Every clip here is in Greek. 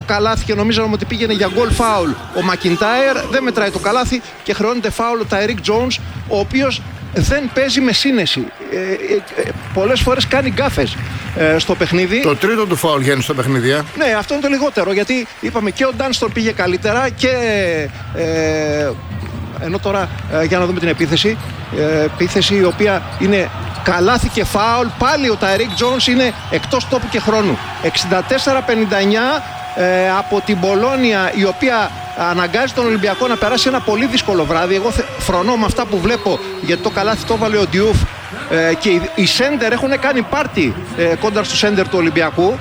καλάθι και νομίζαμε ότι πήγαινε για γκολ φάουλ ο Μακιντάιρ. Δεν μετράει το καλάθι και χρεώνεται φάουλ ο Τάιρικ Τζόουνς, ο οποίος δεν παίζει με σύνεση. Πολλές φορές κάνει γκάφες στο παιχνίδι. Το τρίτο του φάουλ γίνει στο παιχνίδι. Ναι, αυτό είναι το λιγότερο, γιατί είπαμε και ο Ντάνστον πήγε καλύτερα και ενώ τώρα για να δούμε την επίθεση. Επίθεση η οποία είναι καλάθι και φάουλ. Πάλι ο Τάιρικ Τζόουνς είναι εκτός τόπου και χρόνου. 64-59 από την Μπολόνια, η οποία αναγκάζει τον Ολυμπιακό να περάσει ένα πολύ δύσκολο βράδυ. Εγώ φρονώ με αυτά που βλέπω, γιατί το καλάθι το έβαλε ο Ντιούφ και οι σέντερ έχουν κάνει πάρτι κόντρα στο σέντερ του Ολυμπιακού.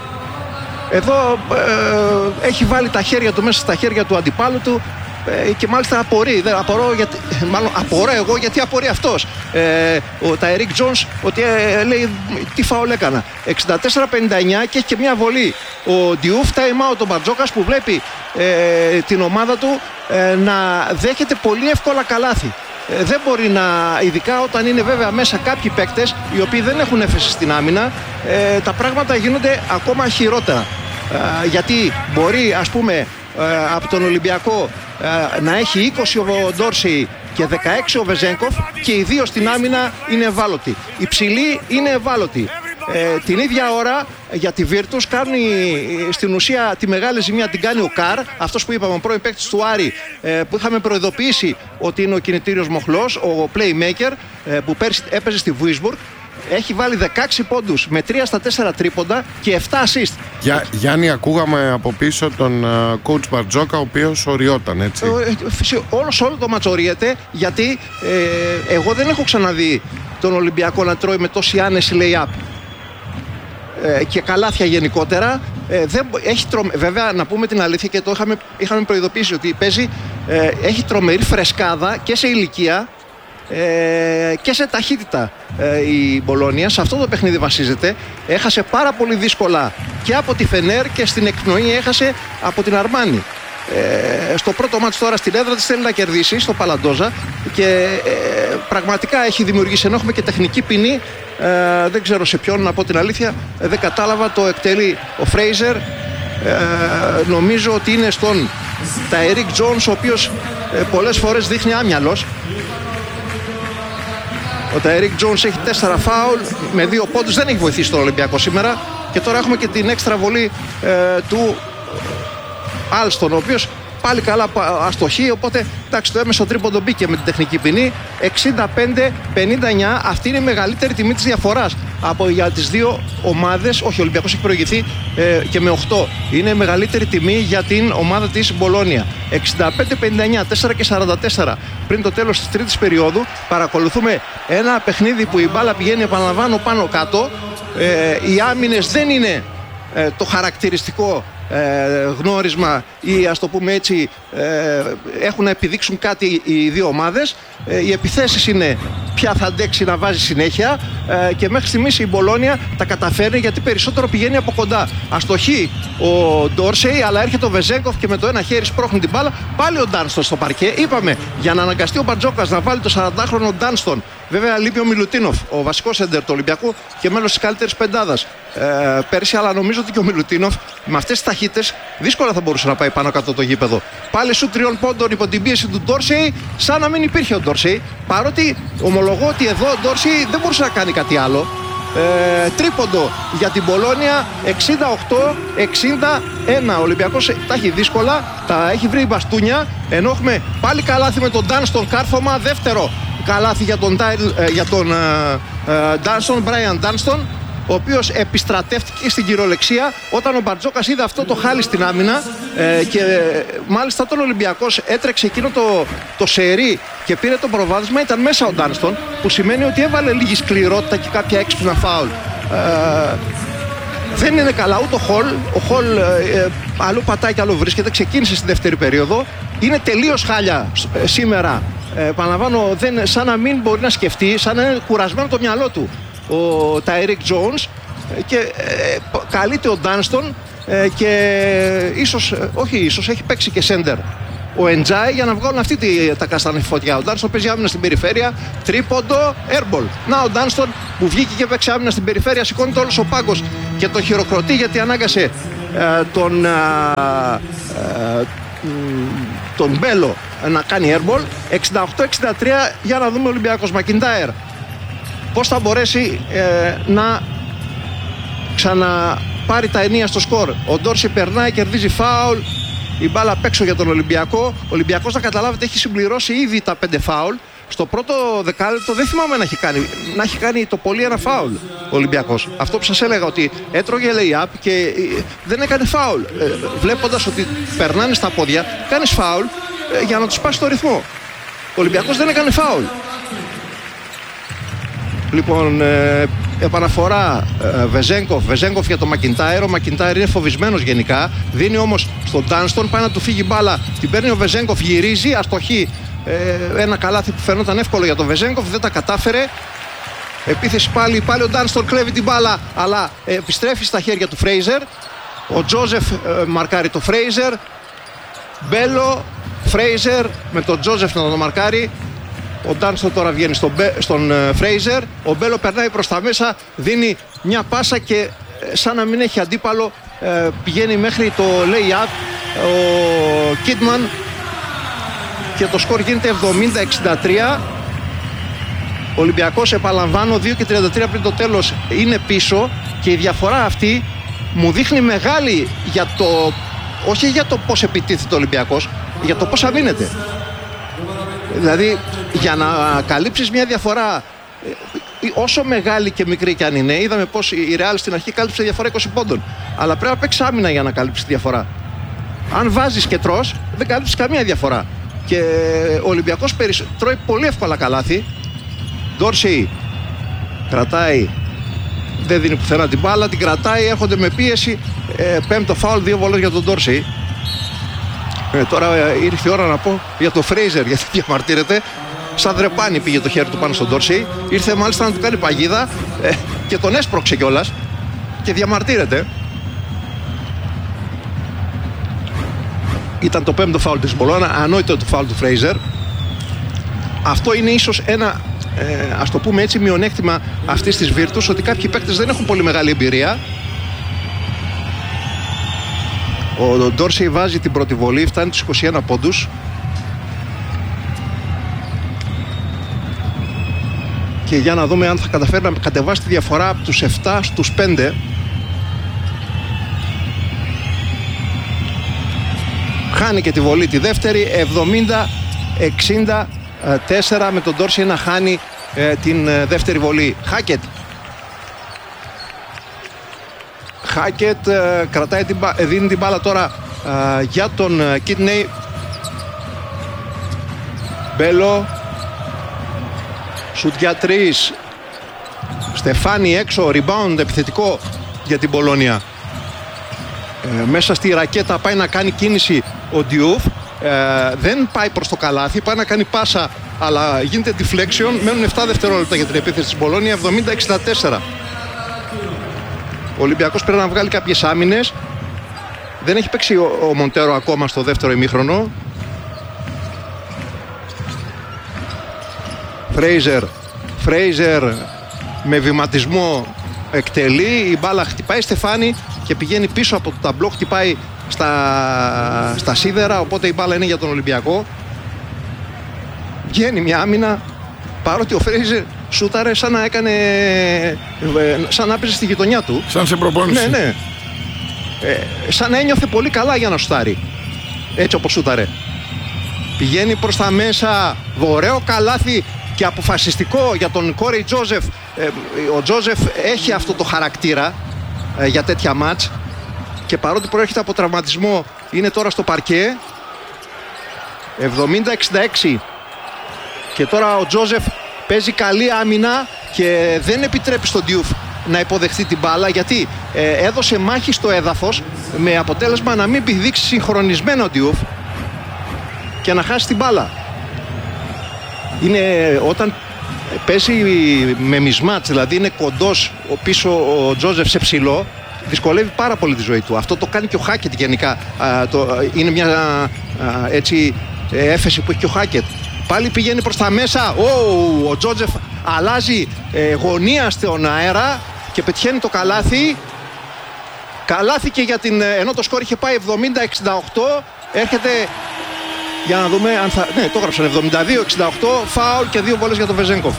Εδώ έχει βάλει τα χέρια του μέσα στα χέρια του αντιπάλου του και μάλιστα απορεί. Απορώ εγώ γιατί απορεί αυτός ο Τάιρικ Τζόουνς, ότι λέει τι φάουλ έκανα. 64-59 και έχει και μια βολή ο Ντιούφ, time out ο Μπαρτζόκας, που βλέπει την ομάδα του να δέχεται πολύ εύκολα καλάθι. Δεν μπορεί να, ειδικά όταν είναι βέβαια μέσα κάποιοι παίκτες οι οποίοι δεν έχουν έφεση στην άμυνα, τα πράγματα γίνονται ακόμα χειρότερα. Γιατί μπορεί, ας πούμε, από τον Ολυμπιακό να έχει 20 ο Ντόρσεϊ και 16 ο Βεζένκοφ και οι δύο στην άμυνα είναι ευάλωτοι. Οι ψηλοί είναι ευάλωτοι. Την ίδια ώρα για τη Virtus κάνει στην ουσία τη μεγάλη ζημία, την κάνει ο Καρ, αυτός που είπαμε, ο πρώην παίκτης του Άρη, που είχαμε προειδοποιήσει ότι είναι ο κινητήριος μοχλός, ο playmaker, που πέρσι έπαιζε στη Βουίσμπουργκ. Έχει βάλει 16 πόντους με 3 στα 4 τρίποντα και 7 assist. Γιάννη, ακούγαμε από πίσω τον coach Μπαρτζόκα, ο οποίος οριόταν, έτσι. Όλο το μάτς οριέται, γιατί εγώ δεν έχω ξαναδεί τον Ολυμπιακό να τρώει με τόση άνεση lay-up και καλάθια γενικότερα. Βέβαια, να πούμε την αλήθεια, και το είχαμε προειδοποιήσει ότι παίζει, έχει τρομερή φρεσκάδα και σε ηλικία και σε ταχύτητα η Μπολόνια. Σε αυτό το παιχνίδι βασίζεται. Έχασε πάρα πολύ δύσκολα και από τη Φενέρ και στην εκπνοή έχασε από την Αρμάνι. Στο πρώτο μάτς τώρα στην έδρα της θέλει να κερδίσει στο Παλαντόζα και πραγματικά έχει δημιουργήσει, ενώ έχουμε και τεχνική ποινή, δεν ξέρω σε ποιον, να πω την αλήθεια, δεν κατάλαβα, το εκτελεί ο Φρέιζερ, νομίζω ότι είναι στον Τάιρικ Τζόουνς, ο οποίος πολλές φορές δείχνει άμυαλος. Ο Τάιρικ Τζόουνς έχει 4 φάουλ με 2 πόντους, δεν έχει βοηθήσει τον Ολυμπιακό σήμερα. Και τώρα έχουμε και την έξτρα βολή του Άλστον, ο οποίος πάλι καλά αστοχεί, οπότε εντάξει, το έμεσο τρίποντο μπήκε με την τεχνική ποινή. 65-59, αυτή είναι η μεγαλύτερη τιμή της διαφοράς για τις δύο ομάδες. Όχι, ο Ολυμπιακός έχει προηγηθεί και με 8. Είναι η μεγαλύτερη τιμή για την ομάδα της Μπολόνια. 65-59, 4 και 44 πριν το τέλος της τρίτης περίοδου. Παρακολουθούμε ένα παιχνίδι που η μπάλα πηγαίνει, επαναλαμβάνω, πάνω κάτω. Οι άμυνες δεν είναι το χαρακτηριστικό γνώρισμα, ή ας το πούμε έτσι, έχουν να επιδείξουν κάτι οι δύο ομάδες. Οι επιθέσεις είναι ποια θα αντέξει να βάζει συνέχεια, και μέχρι στιγμής η Μπολόνια τα καταφέρνει, γιατί περισσότερο πηγαίνει από κοντά. Αστοχεί ο Ντόρσεϊ, αλλά έρχεται ο Βεζέγκοφ και με το ένα χέρι σπρώχνει την μπάλα. Πάλι ο Ντάνστον στο παρκέ. Είπαμε, για να αναγκαστεί ο Μπαρτζόκας να βάλει το 40χρονο Ντάνστον. Βέβαια λείπει ο Μιλουτίνοφ, ο βασικός σέντερ του Ολυμπιακού και μέλος της καλύτερης πεντάδας πέρσι, αλλά νομίζω ότι και ο Μιλουτίνοφ με αυτές τις ταχύτητες δύσκολα θα μπορούσε να πάει πάνω κάτω το γήπεδο. Πάλι σου 3 πόντων υπό την πίεση του Ντόρσεϊ, σαν να μην υπήρχε ο Ντόρσεϊ. Παρότι ομολογώ ότι εδώ ο Ντόρσεϊ δεν μπορούσε να κάνει κάτι άλλο. Τρίποντο για την Μπολόνια, 68-61. Ο Ολυμπιακός τα έχει δύσκολα, τα έχει βρει μπαστούνια, ενώ έχουμε πάλι καλάθι με τον Ντάνστον, κάρφωμα, δεύτερο καλάθι για τον Ντάνστον, Μπράιαν Ντάνστον, ο οποίος επιστρατεύτηκε στην κυριολεξία όταν ο Μπαρτζόκας είδε αυτό το χάλι στην άμυνα, και μάλιστα όταν ο Ολυμπιακός έτρεξε εκείνο το σερί και πήρε το προβάδισμα, ήταν μέσα ο Ντάνστον, που σημαίνει ότι έβαλε λίγη σκληρότητα και κάποια έξυπνα φάουλ. Δεν είναι καλά ούτε ο Χολ. Ο Χολ αλλού πατάει και αλλού βρίσκεται. Ξεκίνησε στη δεύτερη περίοδο. Είναι τελείως χάλια σήμερα. Επαναλαμβάνω, σαν να μην μπορεί να σκεφτεί, σαν να είναι κουρασμένο το μυαλό του ο Τάιρικ Τζόουνς, και καλείται ο Ντάνστον, και ίσως έχει παίξει και σέντερ ο Εντζάι για να βγάλουν αυτή τα καστανή φωτιά. Ο Ντάνστον παίζει άμυνα στην περιφέρεια, τρίποντο, airball. Να ο Ντάνστον που βγήκε και παίξει άμυνα στην περιφέρεια, σηκώνεται όλος ο πάγκος και το χειροκροτεί, γιατί ανάγκασε τον Μπέλο να κάνει airball. 68-63. Για να δούμε ο Ολυμπιακός. Μακιντάιρ πώς θα μπορέσει να ξαναπάρει τα ενία στο σκορ. Ο Ντόρση περνάει, κερδίζει φάουλ. Η μπάλα απ' έξω για τον Ολυμπιακό. Ο Ολυμπιακός, να καταλάβετε, έχει συμπληρώσει ήδη τα 5 φάουλ. Στο πρώτο δεκάλεπτο δεν θυμάμαι να έχει κάνει το πολύ ένα φάουλ ο Ολυμπιακός. Αυτό που σας έλεγα, ότι έτρωγε lay-up και δεν έκανε φάουλ. Βλέποντας ότι περνάνε στα πόδια, κάνεις φάουλ για να τους πάσει το ρυθμό. Ο Ολυμπιακός δεν έκανε φάουλ. Λοιπόν, επαναφορά Βεζέγκοφ για τον Μακιντάιρ. Ο Μακιντάιρ είναι φοβισμένος γενικά. Δίνει όμως στον Ντάνστον, πάει να του φύγει μπάλα. Την παίρνει ο Βεζέγκοφ, γυρίζει, αστοχή. Ένα καλάθι που φαινόταν εύκολο για τον Βεζέγκοφ, δεν τα κατάφερε. Επίθεση πάλι ο Ντάνστον κλέβει την μπάλα, αλλά επιστρέφει στα χέρια του Φρέιζερ. Ο Τζόζεφ μαρκάρει το Φρέιζερ. Μπέλο, Φρέιζερ με τον Τζόζεφ να τον μαρκάρει. Ο Ντάνστον τώρα βγαίνει στον Φρέιζερ. Ο Μπέλο περνάει προς τα μέσα, δίνει μια πάσα και σαν να μην έχει αντίπαλο πηγαίνει μέχρι το lay-up ο Κίτμαν και το σκορ γίνεται 70-63. Ο Ολυμπιακός, επαναλαμβάνω, 2:33 πριν το τέλος είναι πίσω και η διαφορά αυτή μου δείχνει μεγάλη για το, όχι για το πώς επιτίθεται ο Ολυμπιακός, για το πώς αμήνεται. Δηλαδή, για να καλύψεις μια διαφορά όσο μεγάλη και μικρή κι αν είναι, είδαμε πως η Real στην αρχή κάλυψε διαφορά 20 πόντων, αλλά πρέπει να παίξεις άμυνα για να καλύψεις τη διαφορά. Αν βάζεις και τρως, δεν καλύψεις καμία διαφορά. Και ο Ολυμπιακός τρώει πολύ εύκολα καλάθι. Ντόρσι κρατάει, δεν δίνει πουθενά την μπάλα, την κρατάει, έρχονται με πίεση. Πέμπτο φάουλ, 2 βολές για τον Ντόρσι. Τώρα ήρθε η ώρα να πω για το Φρέιζερ, γιατί διαμαρτύρεται. Σαν δρεπάνι πήγε το χέρι του πάνω στον Ντόρσι. Ήρθε μάλιστα να του κάνει παγίδα και τον έσπρωξε κιόλας και διαμαρτύρεται. Ήταν το 5ο φάουλ της Μπολόνα, ανόητο το φάουλ του Φρέιζερ. Αυτό είναι ίσως ένα, ας το πούμε έτσι, μειονέκτημα αυτής της Βίρτους, ότι κάποιοι παίκτες δεν έχουν πολύ μεγάλη εμπειρία. Ο Ντόρσι βάζει την πρώτη βολή, φτάνει τους 21 πόντους. Και για να δούμε αν θα καταφέρει να κατεβάσει τη διαφορά από τους 7 στους 5. Χάνει και τη βολή τη δεύτερη, 70-64, με τον Ντόρσι να χάνει την δεύτερη βολή. Χάκετ κρατάει δίνει την μπάλα τώρα για τον Κίτνεϊ. Μπέλο, σουτ για 3. Στεφάνι έξω, rebound επιθετικό για την Πολόνια. Μέσα στη ρακέτα πάει να κάνει κίνηση ο Ντιούφ. Δεν πάει προς το καλάθι, πάει να κάνει πάσα, αλλά γίνεται deflection. Μένουν 7 δευτερόλεπτα για την επίθεση της Μπολόνια. 70-64. Ο Ολυμπιακός πρέπει να βγάλει κάποιες άμυνες. Δεν έχει παίξει ο Μοντέρο ακόμα στο δεύτερο ημίχρονο. Φρέιζερ με βηματισμό εκτελεί. Η μπάλα χτυπάει Στεφάνι και πηγαίνει πίσω από το ταμπλό, χτυπάει στα σίδερα, οπότε η μπάλα είναι για τον Ολυμπιακό. Βγαίνει μια άμυνα, παρότι ο Φρέιζερ σούταρε σαν να έκανε, σαν να έπαιζε στη γειτονιά του. Σαν σε προπόνηση. Ναι. Σαν να ένιωθε πολύ καλά για να σουτάρει. Έτσι όπως σούταρε. Πηγαίνει προς τα μέσα, ωραίο καλάθι και αποφασιστικό για τον Κόρεϊ Τζόζεφ. Ο Τζόζεφ έχει αυτό το χαρακτήρα για τέτοια μάτς και παρότι προέρχεται από τραυματισμό είναι τώρα στο παρκέ. 70-66 και τώρα ο Τζόζεφ παίζει καλή άμυνα και δεν επιτρέπει στον Ντιούφ να υποδεχθεί την μπάλα, γιατί έδωσε μάχη στο έδαφος με αποτέλεσμα να μην πηδήξει συγχρονισμένο ο Ντιούφ και να χάσει την μπάλα. Είναι όταν παίζει με μισμάτς, δηλαδή είναι κοντός πίσω ο Τζόζεφ σε ψηλό, δυσκολεύει πάρα πολύ τη ζωή του. Αυτό το κάνει και ο Χάκετ γενικά. Είναι μια έτσι έφεση που έχει και ο Χάκετ. Πάλι πηγαίνει προς τα μέσα. Ο Τζόζεφ αλλάζει γωνία στον αέρα και πετυχαίνει το καλάθι. Καλάθηκε για την, ενώ το σκορ είχε πάει 70-68, έρχεται, για να δούμε αν θα, ναι, το έγραψαν 72-68, φάουλ και 2 βολές για τον Βεζένκοφ.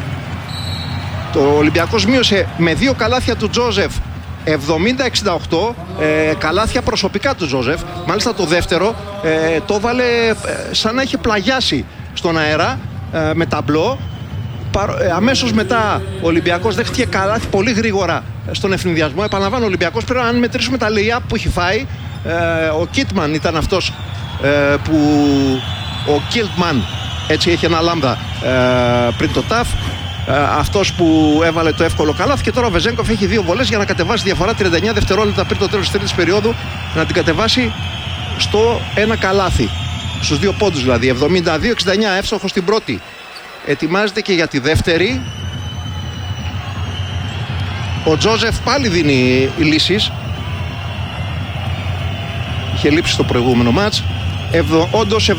Το Ολυμπιακός μείωσε με 2 καλάθια του Τζόζεφ 70-68, καλάθια προσωπικά του Τζόζεφ. Μάλιστα το δεύτερο το βάλε σαν να είχε πλαγιάσει στον αέρα με ταμπλό. Αμέσως μετά ο Ολυμπιακός δέχτηκε καλάθι πολύ γρήγορα στον ευνηδιασμό. Επαναλαμβάνω, ο Ολυμπιακός πρέπει να μετρήσουμε τα lay-up που έχει φάει. Ο Κίτμαν ήταν αυτός που ο Κίλτμαν, έτσι έχει ένα λάμδα πριν το ταφ, αυτός που έβαλε το εύκολο καλάθι. Και τώρα ο Βεζένκοφ έχει 2 βολές για να κατεβάσει διαφορά 39 δευτερόλεπτα πριν το τέλος της τρίτης περίοδου, να την κατεβάσει στο 1 καλάθι, στους 2 πόντους δηλαδή. 72-69, εύστοχος στην πρώτη. Ετοιμάζεται και για τη δεύτερη. Ο Τζόζεφ πάλι δίνει λύσεις. Είχε λείψει στο προηγούμενο μάτς. Όντως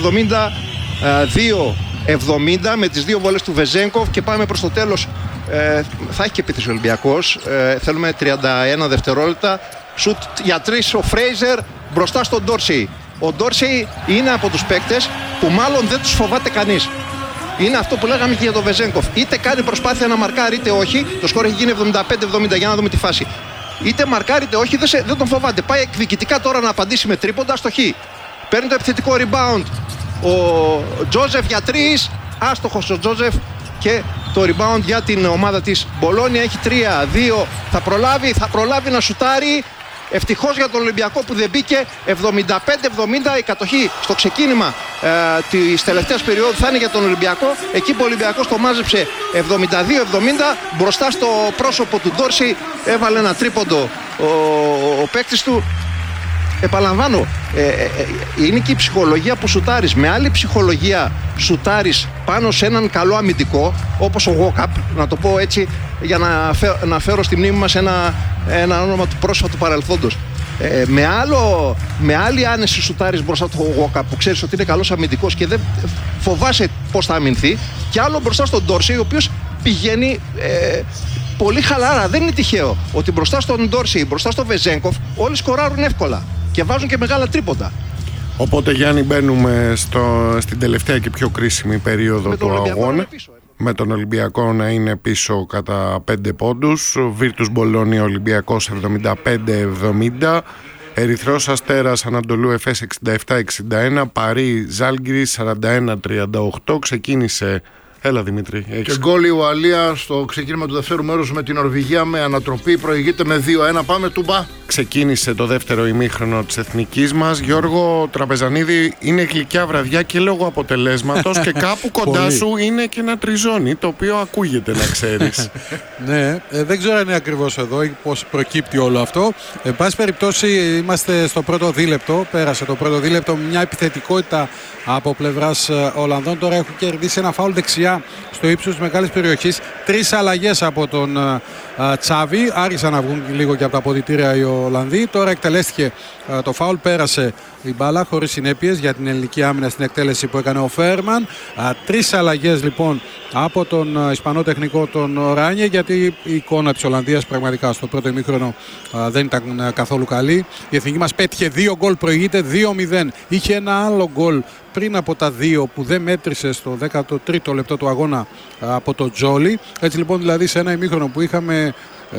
72-70 με τις 2 βολές του Βεζένκοφ. Και πάμε προς το τέλος. Θα έχει και επίθεση ο Ολυμπιακός. Θέλουμε 31 δευτερόλεπτα. Σουτ για 3 ο Φρέιζερ μπροστά στον Ντόρσεϊ. Ο Ντόρσεϊ είναι από τους παίκτες που μάλλον δεν τους φοβάται κανείς. Είναι αυτό που λέγαμε και για τον Βεζένκοφ. Είτε κάνει προσπάθεια να μαρκάρει είτε όχι. Το σκορ έχει γίνει 75-70, για να δούμε τη φάση. Είτε μαρκάρει είτε όχι, δεν τον φοβάται. Πάει εκδικητικά τώρα να απαντήσει με τρίποντα στο χ. Παίρνει το επιθετικό rebound ο Τζόζεφ για 3. Άστοχος ο Τζόζεφ. Και το rebound για την ομάδα της Μπολόνια. Έχει 3-2. Θα προλάβει να σουτάρει. Ευτυχώς για τον Ολυμπιακό που δεν μπήκε. 75-70 η κατοχή στο ξεκίνημα της τελευταίας περίοδου θα είναι για τον Ολυμπιακό. Εκεί που ο Ολυμπιακός το μάζεψε 72-70. Μπροστά στο πρόσωπο του Ντόρσεϊ έβαλε ένα τρίποντο ο παίκτης του. Επαναλαμβάνω, είναι και η ψυχολογία που σουτάρεις. Με άλλη ψυχολογία σουτάρεις πάνω σε έναν καλό αμυντικό, όπως ο Γόκαπ, να το πω έτσι για να φέρω στη μνήμη μας ένα όνομα του πρόσφατου παρελθόντος. Με άλλη άνεση σουτάρεις μπροστά του Γόκαπ που ξέρεις ότι είναι καλός αμυντικός και δεν φοβάσαι πώς θα αμυνθεί, και άλλο μπροστά στον Ντόρσεϊ, ο οποίος πηγαίνει πολύ χαλάρα. Δεν είναι τυχαίο ότι μπροστά στον Ντόρσεϊ, μπροστά στο Βεζένκοφ, όλοι σκοράρουν εύκολα και βάζουν και μεγάλα τρίποντα. Οπότε, Γιάννη, μπαίνουμε στην τελευταία και πιο κρίσιμη περίοδο του αγώνα. Με τον Ολυμπιακό να είναι πίσω κατά 5 πόντους. Βίρτους Μπολόνια Ολυμπιακός 75-70. Ερυθρός Αστέρας Ανατολού Εφές 67-61. Παρί Ζάλγκιρις 41-38. Ξεκίνησε. Έλα Δημήτρη. Και γκολ η Ουαλία στο ξεκίνημα του δεύτερου μέρους με την Νορβηγία με ανατροπή. Προηγείται με 2-1. Πάμε Τούμπα. Ξεκίνησε το δεύτερο ημίχρονο της εθνικής μας. Γιώργο Τραπεζανίδη, είναι γλυκιά βραδιά και λόγω αποτελέσματος και κάπου κοντά σου είναι και ένα τριζόνι, το οποίο ακούγεται, να ξέρεις. Ναι, δεν ξέρω αν είναι ακριβώς εδώ ή πώς προκύπτει όλο αυτό. Εν πάση περιπτώσει, είμαστε στο πρώτο δίλεπτο. Πέρασε το πρώτο δίλεπτο, μια επιθετικότητα από πλευράς Ολλανδών. Τώρα έχουν κερδίσει ένα φάουλ δεξιά στο ύψος της μεγάλης περιοχής. 3 αλλαγές από τον Τσάβη. Άρχισαν να βγουν λίγο και από τα αποδυτήρια οι Ολλανδοί. Τώρα εκτελέστηκε το φάουλ, πέρασε η μπάλα χωρίς συνέπειες για την ελληνική άμυνα στην εκτέλεση που έκανε ο Φέρμαν. 3 αλλαγές λοιπόν από τον Ισπανό τεχνικό τον Ράνιε, γιατί η εικόνα της Ολλανδίας πραγματικά στο πρώτο ημίχρονο δεν ήταν καθόλου καλή. Η εθνική μας πέτυχε 2 γκολ, προηγείται 2-0. Είχε ένα άλλο γκολ πριν από τα 2 που δεν μέτρησε στο 13ο λεπτό του αγώνα από το Τζόλι. Έτσι λοιπόν, δηλαδή σε ένα ημίχρονο που είχαμε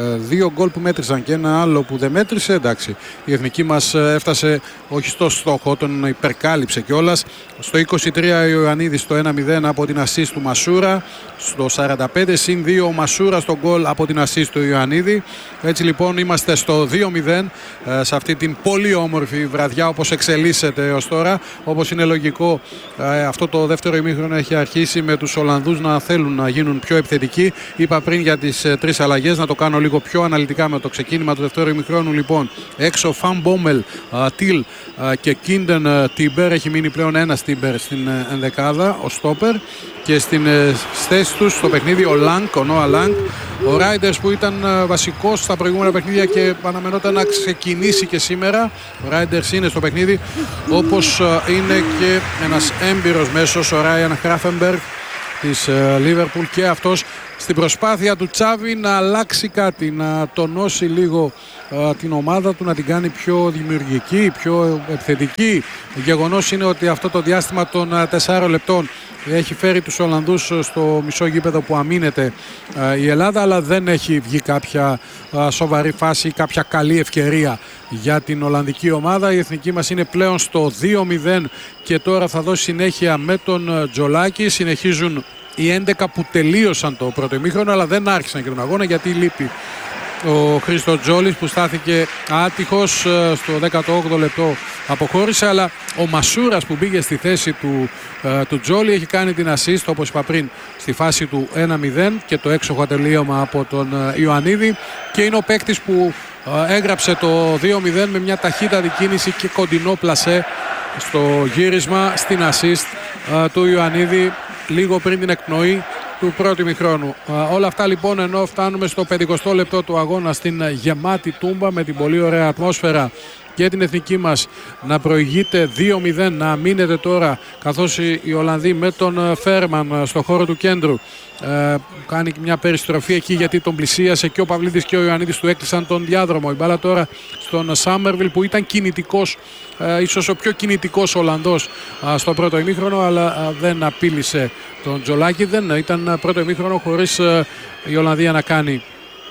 2 γκολ που μέτρησαν και ένα άλλο που δεν μέτρησε, εντάξει, η εθνική μας έφτασε όχι στο στόχο, τον υπερκάλυψε κιόλας. Στο 23 ο Ιωαννίδης το 1-0 από την assist του Μασούρα. Στο 45 συν 2 ο Μασούρα στο γκολ από την assist του Ιωαννίδη. Έτσι λοιπόν είμαστε στο 2-0 σε αυτή την πολύ όμορφη βραδιά, όπως εξελίσσεται έως τώρα. Όπως είναι λογικό, αυτό το δεύτερο ημίχρονο έχει αρχίσει με τους Ολλανδούς να θέλουν να γίνουν πιο επιθετικοί. Είπα πριν για τις 3 αλλαγές, να το κάνω λίγο πιο αναλυτικά με το ξεκίνημα του δεύτερου ημιχρόνου. Λοιπόν, έξω Φαν Μπόμελ, Τιλ και Κίντεν Τίμπερ. Έχει μείνει πλέον ένας Τίμπερ στην ενδεκάδα, ο στόπερ. Και στην θέση τους στο παιχνίδι ο Λάνκ, ο Νόα Λάνκ, ο Ράιντερς που ήταν βασικός στα προηγούμενα παιχνίδια και αναμενόταν να ξεκινήσει και σήμερα. Ο Ράιντερς είναι στο παιχνίδι, όπως είναι και ένας έμπειρος μέσος, ο Ράιαν Χράφενμπεργκ της Λίβερπουλ, και αυτός στην προσπάθεια του Τσάβη να αλλάξει κάτι, να τονώσει λίγο την ομάδα του, να την κάνει πιο δημιουργική, πιο επιθετική. Γεγονός είναι ότι αυτό το διάστημα των 4 λεπτών έχει φέρει τους Ολλανδούς στο μισό γήπεδο που αμήνεται η Ελλάδα, αλλά δεν έχει βγει κάποια σοβαρή φάση, κάποια καλή ευκαιρία για την Ολλανδική ομάδα. Η εθνική μας είναι πλέον στο 2-0 και τώρα θα δώσει συνέχεια με τον Τζολάκη. Συνεχίζουν οι 11 που τελείωσαν το πρώτο ημίχρονο, αλλά δεν άρχισαν και τον αγώνα γιατί λείπει ο Χρήστο Τζόλης που στάθηκε άτυχος στο 18ο λεπτό, αποχώρησε, αλλά ο Μασούρας που μπήκε στη θέση του Τζόλη έχει κάνει την assist, όπως είπα πριν, στη φάση του 1-0 και το έξοχο τελείωμα από τον Ιωαννίδη, και είναι ο παίκτης που έγραψε το 2-0 με μια ταχύτατη κίνηση και κοντινό πλασέ στο γύρισμα στην assist του Ιωαννίδη λίγο πριν την εκπνοή του πρώτου ημιχρόνου. Όλα αυτά λοιπόν ενώ φτάνουμε στο 50ο λεπτό του αγώνα στην γεμάτη Τούμπα με την πολύ ωραία ατμόσφαιρα και την εθνική μας να προηγείται 2-0, να αμήνεται τώρα καθώς οι Ολλανδοί με τον Φέρμαν στο χώρο του κέντρου κάνει μια περιστροφή εκεί γιατί τον πλησίασε και ο Παυλίδης και ο Ιωαννίδης του έκλεισαν τον διάδρομο. Η μπάλα τώρα στον Σάμερβιλ που ήταν κινητικός, ίσως ο πιο κινητικός Ολλανδός στο πρώτο ημίχρονο, αλλά δεν απείλησε τον Τζολάκη. Δεν ήταν πρώτο ημίχρονο χωρίς η Ολλανδία να κάνει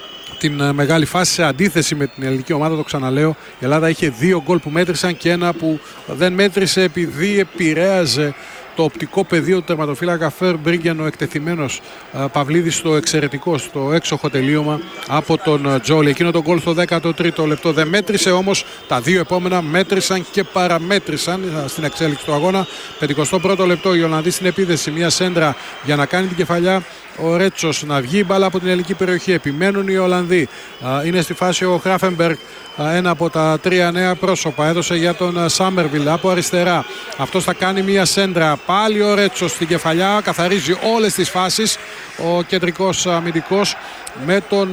την μεγάλη φάση, σε αντίθεση με την ελληνική ομάδα. Το ξαναλέω, η Ελλάδα είχε 2 γκολ που μέτρησαν και ένα που δεν μέτρησε επειδή επηρέαζε το οπτικό πεδίο του τερματοφύλακα Φερ Μπρίγκεν, ο εκτεθειμένος Παυλίδης, στο εξαιρετικό, στο έξοχο τελείωμα από τον Τζόλι. Εκείνο το γκολ στο 13ο λεπτό δεν μέτρησε, όμως τα 2 επόμενα μέτρησαν και παραμέτρησαν στην εξέλιξη του αγώνα. 51ο λεπτό, οι Ολλανδοί στην επίθεση, μια σέντρα για να κάνει την κεφαλιά ο Ρέτσος, να βγει η μπάλα από την ελληνική περιοχή. Επιμένουν οι Ολλανδοί. Είναι στη φάση ο Χράφενμπεργκ, ένα από τα 3 νέα πρόσωπα. Έδωσε για τον Σάμερβιλ από αριστερά. Αυτός θα κάνει μια σέντρα. Πάλι ο Ρέτσος στην κεφαλιά. Καθαρίζει όλες τις φάσεις ο κεντρικός αμυντικός με τον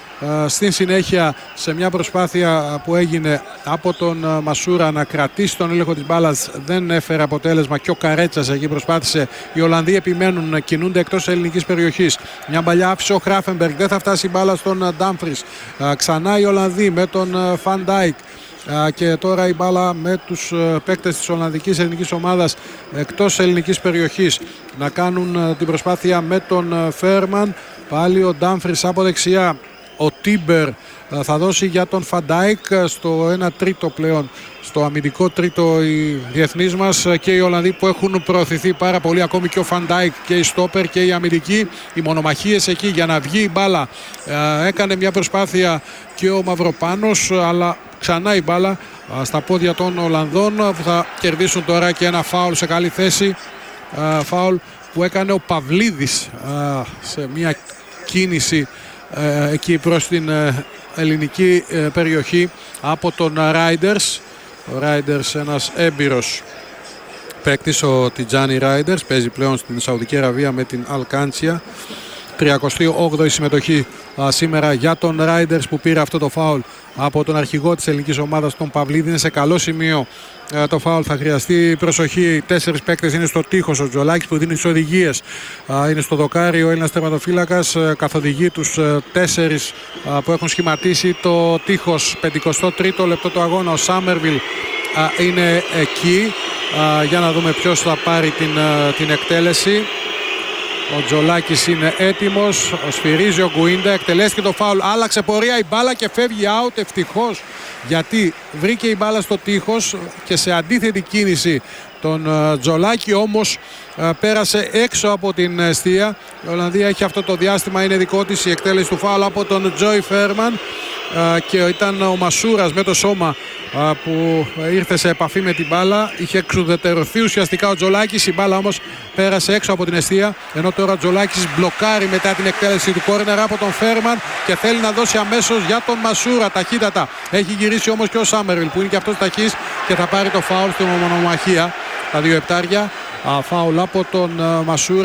στην συνέχεια, σε μια προσπάθεια που έγινε από τον Μασούρα να κρατήσει τον έλεγχο της μπάλας, δεν έφερε αποτέλεσμα και ο Καρέτσας εκεί προσπάθησε. Οι Ολλανδοί επιμένουν να κινούνται εκτός ελληνικής περιοχής. Μια μπαλιά άφησε ο Χράφενμπεργκ, δεν θα φτάσει η μπάλα στον Ντάμφρις. Ξανά οι Ολλανδοί με τον Φαν Ντάικ. Και τώρα η μπάλα με τους παίκτες της Ολλανδικής ελληνικής ομάδας εκτός ελληνικής περιοχής να κάνουν την προσπάθεια με τον Φέρμαν. Πάλι ο Ντάμφρις από δεξιά. Ο Τίμπερ θα δώσει για τον Φαντάικ στο 1/3 πλέον, στο αμυντικό τρίτο οι διεθνείς μας, και οι Ολλανδοί που έχουν προωθηθεί πάρα πολύ, ακόμη και ο Φαντάικ και οι στόπερ και οι αμυντικοί. Οι μονομαχίες εκεί για να βγει η μπάλα, έκανε μια προσπάθεια και ο Μαυροπάνος, αλλά ξανά η μπάλα στα πόδια των Ολλανδών που θα κερδίσουν τώρα και ένα φάουλ σε καλή θέση. Φάουλ που έκανε ο Παυλίδης σε μια κίνηση εκεί προς την ελληνική περιοχή από τον Ράιντερς. Ο Ράιντερς, ένας έμπειρος παίκτης, ο Τιτζάνι Ράιντερς, παίζει πλέον στην Σαουδική Αραβία με την Αλκάντσια. 38η συμμετοχή σήμερα για τον Ράιντερς που πήρε αυτό το φάουλ από τον αρχηγό της ελληνικής ομάδας, τον Παυλίδη. Είναι σε καλό σημείο το φάουλ, θα χρειαστεί προσοχή. 4 παίκτες είναι στο τείχος. Ο Τζολάκης που δίνει τις οδηγίες είναι στο δοκάρι, ο Έλληνας τερματοφύλακας καθοδηγεί τους 4 που έχουν σχηματίσει το τείχος. 53ο λεπτό του αγώνα, ο Σάμερβιλ είναι εκεί για να δούμε ποιος θα πάρει την εκτέλεση. Ο Τζολάκης είναι έτοιμος, σφυρίζει ο Γκουίντα, εκτελέστηκε το φάουλ, άλλαξε πορεία η μπάλα και φεύγει out, ευτυχώς, γιατί βρήκε η μπάλα στο τείχος και σε αντίθετη κίνηση τον Τζολάκη, όμως πέρασε έξω από την εστία. Η Ολλανδία έχει αυτό το διάστημα, είναι δικό της η εκτέλεση του φάουλ από τον Τζόι Φέρμαν και ήταν ο Μασούρας με το σώμα που ήρθε σε επαφή με την μπάλα. Είχε εξουδετερωθεί ουσιαστικά ο Τζολάκης, η μπάλα όμως πέρασε έξω από την εστία, ενώ τώρα ο Τζολάκης μπλοκάρει μετά την εκτέλεση του κόρνερ από τον Φέρμαν και θέλει να δώσει αμέσως για τον Μασούρα ταχύτατα. Έχει γυρίσει όμως και ο Σάμερβιλ που είναι και αυτός ταχύς και θα πάρει το φάουλ στην μονομαχία. Τα 2 επτάρια. Φάουλ από τον Μασούρα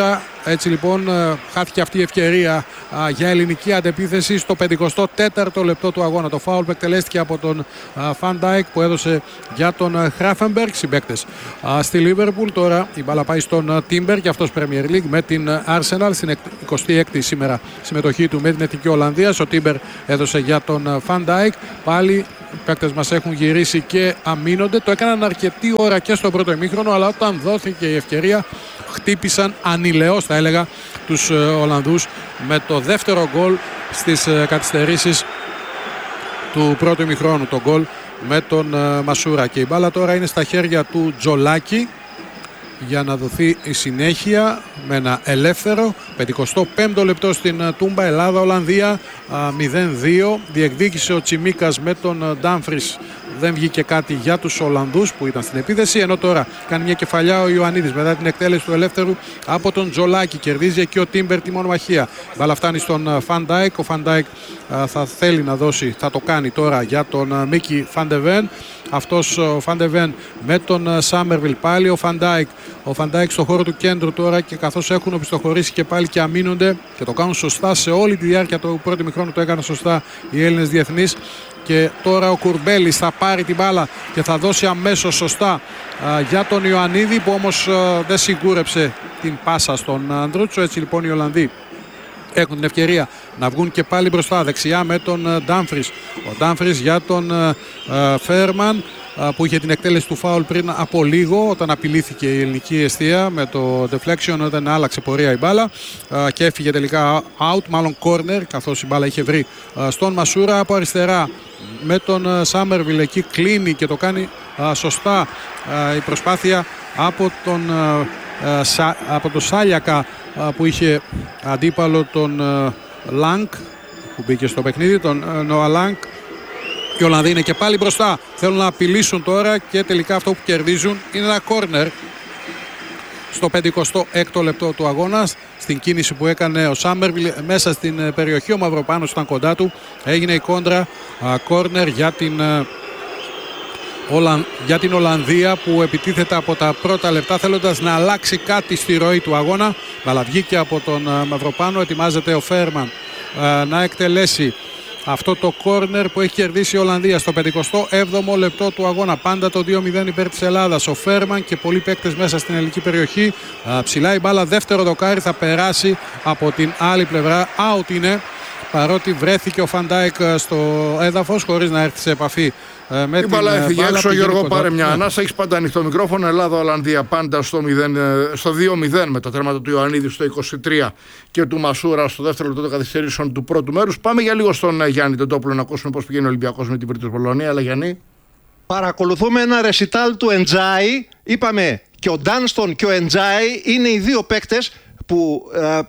Έτσι λοιπόν χάθηκε αυτή η ευκαιρία για ελληνική αντεπίθεση στο 54ο λεπτό του αγώνα. Το φάουλ που εκτελέστηκε από τον Van Dijk που έδωσε για τον Gravenberch. Συμπαίκτες στη Λίβερπουλ. Τώρα η μπάλα πάει στον Τίμπερ και αυτός Premier League με την Arsenal στην 26η σήμερα συμμετοχή του με την Εθνική Ολλανδία. Ο Τίμπερ έδωσε για τον Van Dijk. Πάλι οι παίκτες μας έχουν γυρίσει και αμήνονται. Το έκαναν αρκετή ώρα και στο πρώτο ημίχρονο, αλλά όταν δόθηκε η ευκαιρία χτύπησαν ανηλαιώς, θα έλεγα, τους Ολλανδούς με το δεύτερο γκολ στις καθυστερήσεις του πρώτου ημιχρόνου. Το γκολ με τον Μασούρα. Και η μπάλα τώρα είναι στα χέρια του Τζολάκη για να δοθεί η συνέχεια με ένα ελεύθερο. 55ο λεπτό στην Τούμπα, Ελλάδα-Ολλανδία 0-2. Διεκδίκησε ο Τσιμίκας με τον Ντάμφρις. Δεν βγήκε κάτι για τους Ολλανδούς που ήταν στην επίθεση, ενώ τώρα κάνει μια κεφαλιά ο Ιωαννίδης μετά την εκτέλεση του ελεύθερου από τον Τζολάκη. Κερδίζει εκεί ο Τίμπερ τη μονομαχία. Μπάλα φτάνει στον Van Dijk. Ο Van Dijk θα θέλει να δώσει, θα το κάνει τώρα για τον Μίκι Van de Ven. Αυτός ο Van de Ven με τον Σάμερβιλ πάλι. Ο Van Dijk στο χώρο του κέντρου τώρα, και καθώς έχουν οπισθοχωρήσει και πάλι και αμήνονται και το κάνουν σωστά σε όλη τη διάρκεια του πρώτου ημιχρόνου, το έκαναν σωστά οι Έλληνες διεθνείς. Και τώρα ο Κουρμπέλης θα πάρει την μπάλα και θα δώσει αμέσως σωστά για τον Ιωαννίδη, που όμως δεν σιγούρεψε την πάσα στον Ανδρούτσο. Έτσι λοιπόν οι Ολλανδοί έχουν την ευκαιρία να βγουν και πάλι μπροστά δεξιά με τον Ντάμφρις. Ο Ντάμφρις για τον Φέρμαν που είχε την εκτέλεση του φάουλ πριν από λίγο, όταν απειλήθηκε η ελληνική εστία με το deflection, όταν άλλαξε πορεία η μπάλα και έφυγε τελικά out, μάλλον corner, καθώς η μπάλα είχε βρει στον Μασούρα. Από αριστερά με τον Σάμερβιλ, εκεί κλείνει και το κάνει σωστά η προσπάθεια από τον Σάλιακα που είχε αντίπαλο τον Λάνκ που μπήκε στο παιχνίδι, τον Νόα Λάνκ. Οι Ολλανδοί είναι και πάλι μπροστά. Θέλουν να απειλήσουν τώρα και τελικά αυτό που κερδίζουν είναι ένα κόρνερ στο 56ο λεπτό του αγώνα. Στην κίνηση που έκανε ο Σάμερβιλ μέσα στην περιοχή, ο Μαυροπάνος ήταν κοντά του. Έγινε η κόντρα, κόρνερ για την Ολλανδία, που επιτίθεται από τα πρώτα λεπτά θέλοντας να αλλάξει κάτι στη ροή του αγώνα. Αλλά βγήκε από τον Μαυροπάνο. Ετοιμάζεται ο Φέρμαν να εκτελέσει αυτό το κόρνερ που έχει κερδίσει η Ολλανδία στο 57ο λεπτό του αγώνα. Πάντα το 2-0 υπέρ της Ελλάδας. Ο Φέρμαν και πολλοί παίκτες μέσα στην ελληνική περιοχή. Ψηλά η μπάλα, δεύτερο δοκάρι, θα περάσει από την άλλη πλευρά. Out είναι, παρότι βρέθηκε ο Van Dijk στο έδαφος χωρίς να έρθει σε επαφή με την μπάλα. Έφυγε έξω, Γιώργο, πάρε μια ανάσα. Έχεις πάντα ανοιχτό μικρόφωνο. Ελλάδα-Ολλανδία πάντα στο 2-0 με τα τέρματα του Ιωαννίδη στο 23 και του Μασούρα στο δεύτερο λεπτό των καθυστερήσεων του πρώτου μέρους. Πάμε για λίγο στον Γιάννη Τεντόπουλο να ακούσουμε πώς πηγαίνει ο Ολυμπιακός με την Βίρτους Μπολόνια. Αλλά Γιάννη, παρακολουθούμε ένα ρεσιτάλ του Εντζάι. Είπαμε και ο Ντάνστον και ο Εντζάι είναι οι δύο παίκτες που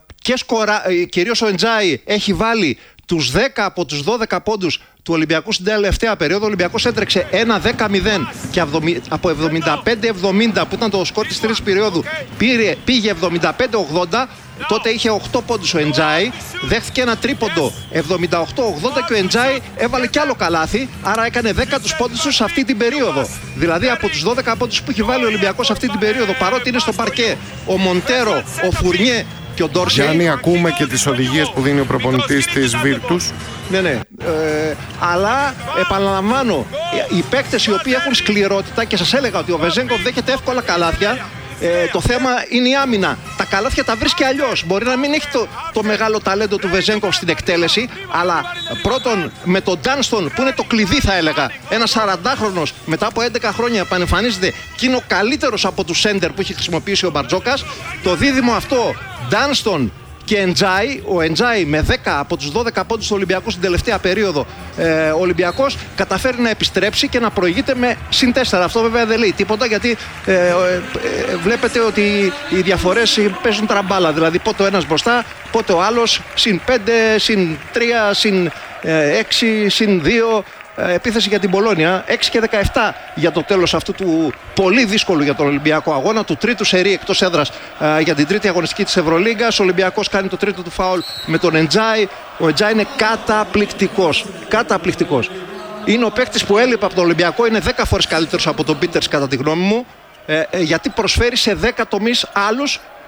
κυρίως ο Εντζάι έχει βάλει τους 10 από τους 12 πόντους του Ολυμπιακού στην τελευταία περίοδο. Ο Ολυμπιακός έτρεξε 1-10-0 και από 75-70 που ήταν το σκορ της τρίτης περίοδου πήγε 75-80. Τότε είχε 8 πόντους ο Εντζάι, δέχθηκε ένα τρίποντο 78-80 και ο Εντζάι έβαλε κι άλλο καλάθι, άρα έκανε 10 τους πόντους του σε αυτή την περίοδο. Δηλαδή από τους 12 πόντους που έχει βάλει ο Ολυμπιακός σε αυτή την περίοδο, παρότι είναι στο παρκέ ο Μοντέρο, ο Φουρνιέ και ο Ντόρσεϊ. Γιάννη, ακούμε και τις οδηγίες που δίνει ο προπονητής της Βίρτους. Ναι. Αλλά επαναλαμβάνω, οι παίκτες οι οποίοι έχουν σκληρότητα, και σας έλεγα ότι ο Βεζέγκοφ δέχεται εύκολα καλάθια. Το θέμα είναι η άμυνα. Τα καλάθια τα βρίσκει αλλιώς. Μπορεί να μην έχει το μεγάλο ταλέντο του Βεζέγκοφ στην εκτέλεση, αλλά πρώτον με τον Ντάνστον που είναι το κλειδί, θα έλεγα. Ένας 40χρονος μετά από 11 χρόνια επανεμφανίζεται και είναι ο καλύτερος από τους σέντερ που έχει χρησιμοποιήσει ο Μπαρτζόκας. Το δίδυμο αυτό, Ντάνστον και Εντζάι, ο Εντζάι με 10 από τους 12 πόντους του Ολυμπιακού στην τελευταία περίοδο, ο Ολυμπιακός καταφέρει να επιστρέψει και να προηγείται με συν 4. Αυτό βέβαια δεν λέει τίποτα, γιατί βλέπετε ότι οι διαφορές παίζουν τραμπάλα. Δηλαδή πότε ο ένας μπροστά, πότε ο άλλος, συν 5, συν 3, συν 6, συν 2. Επίθεση για την Μπολόνια, 6 και 17 για το τέλος αυτού του πολύ δύσκολου για τον Ολυμπιακό αγώνα, του τρίτου σερί εκτός έδρας για την τρίτη αγωνιστική της Ευρωλίγκας. Ο Ολυμπιακός κάνει το τρίτο του φάουλ με τον Εντζάι. Ο Εντζάι είναι καταπληκτικός. Είναι ο παίκτης που έλειπε από τον Ολυμπιακό, είναι 10 φορές καλύτερος από τον Πίτερς κατά τη γνώμη μου, γιατί προσφέρει σε 10 τομείς άλλους